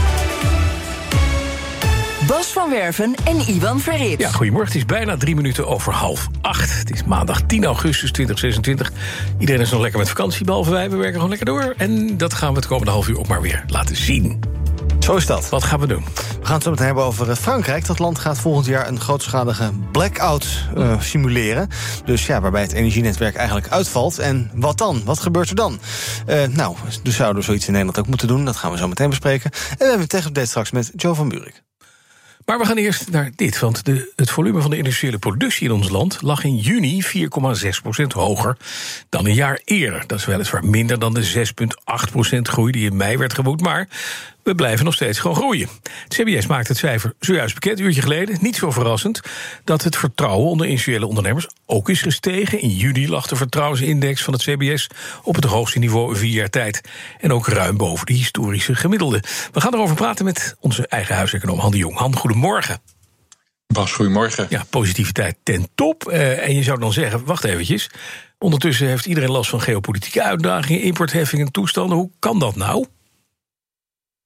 Bas van Werven en Iwan Verrips. Ja, goedemorgen. Het is bijna drie minuten over half acht. Het is maandag tien augustus tweeduizend zesentwintig. Iedereen is nog lekker met vakantie, behalve wij. We werken gewoon lekker door. En dat gaan we het komende half uur ook maar weer laten zien. Zo is dat. Wat gaan we doen? We gaan het zo meteen hebben over Frankrijk. Dat land gaat volgend jaar een grootschalige blackout uh, simuleren. Dus ja, waarbij het energienetwerk eigenlijk uitvalt. En wat dan? Wat gebeurt er dan? Uh, nou, dus zouden we zoiets in Nederland ook moeten doen. Dat gaan we zo meteen bespreken. En we hebben een tech-update straks met Joe van Buurik. Maar we gaan eerst naar dit, want de, het volume van de industriële productie in ons land lag in juni vier komma zes procent hoger dan een jaar eerder. Dat is weliswaar minder dan de zes komma acht procent groei die in mei werd geboekt, maar we blijven nog steeds gewoon groeien. Het C B S maakt het cijfer zojuist bekend, een uurtje geleden. Niet zo verrassend dat het vertrouwen onder industriële ondernemers ook is gestegen. In juni lag de vertrouwensindex van het C B S op het hoogste niveau in vier jaar tijd. En ook ruim boven de historische gemiddelde. We gaan erover praten met onze eigen huiseconoom Han de Jong. Han, goedemorgen. Bas, goedemorgen. Ja, positiviteit ten top. Uh, en je zou dan zeggen, wacht eventjes. Ondertussen heeft iedereen last van geopolitieke uitdagingen, importheffingen, toestanden. Hoe kan dat nou?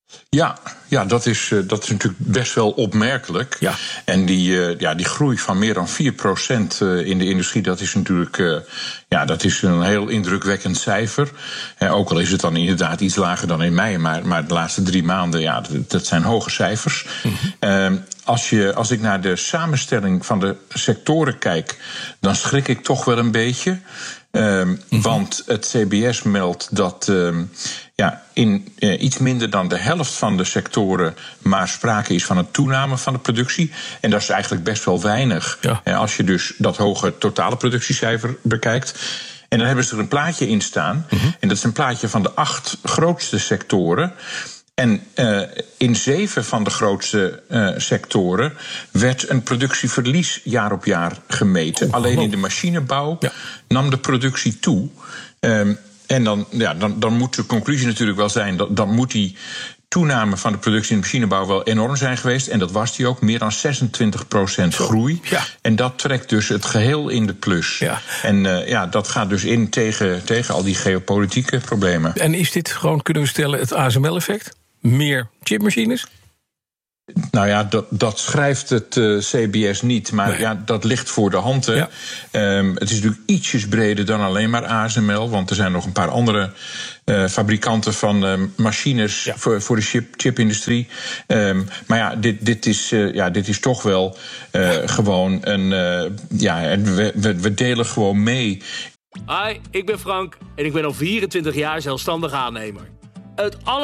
Ja, ja dat, is, uh, dat is natuurlijk best wel opmerkelijk. Ja. En die, uh, ja, die groei van meer dan vier procent uh, in de industrie, dat is natuurlijk uh, ja, dat is een heel indrukwekkend cijfer. Uh, ook al is het dan inderdaad iets lager dan in mei, maar, maar de laatste drie maanden, ja, dat, dat zijn hoge cijfers. Mm-hmm. Uh, als, je, als ik naar de samenstelling van de sectoren kijk, dan schrik ik toch wel een beetje. Uh, mm-hmm. Want het C B S meldt dat uh, ja, in uh, iets minder dan de helft van de sectoren maar sprake is van een toename van de productie. En dat is eigenlijk best wel weinig. Ja. Uh, als je dus dat hoge totale productiecijfer bekijkt. En dan hebben ze er een plaatje in staan. Mm-hmm. En dat is een plaatje van de acht grootste sectoren. En uh, in zeven van de grootste uh, sectoren werd een productieverlies jaar op jaar gemeten. Oh, Alleen in de machinebouw ja. nam de productie toe. Um, en dan, ja, dan, dan moet de conclusie natuurlijk wel zijn, dat dan moet die toename van de productie in de machinebouw wel enorm zijn geweest. En dat was die ook, meer dan zesentwintig procent groei. Ja. En dat trekt dus het geheel in de plus. Ja. En uh, ja, dat gaat dus in tegen, tegen al die geopolitieke problemen. En is dit gewoon, kunnen we stellen, het A S M L-effect? Meer chipmachines? Nou ja, dat, dat schrijft het uh, C B S niet, maar nee. ja, dat ligt voor de hand. Ja. Um, het is natuurlijk ietsjes breder dan alleen maar A S M L, want er zijn nog een paar andere uh, fabrikanten van uh, machines ja. voor, voor de chip, chipindustrie. Um, maar ja dit, dit, is, uh, ja, dit is toch wel uh, ja. gewoon een. Uh, ja, we, we, we delen gewoon mee. Hi, ik ben Frank en ik ben al vierentwintig jaar zelfstandig aannemer. Het aller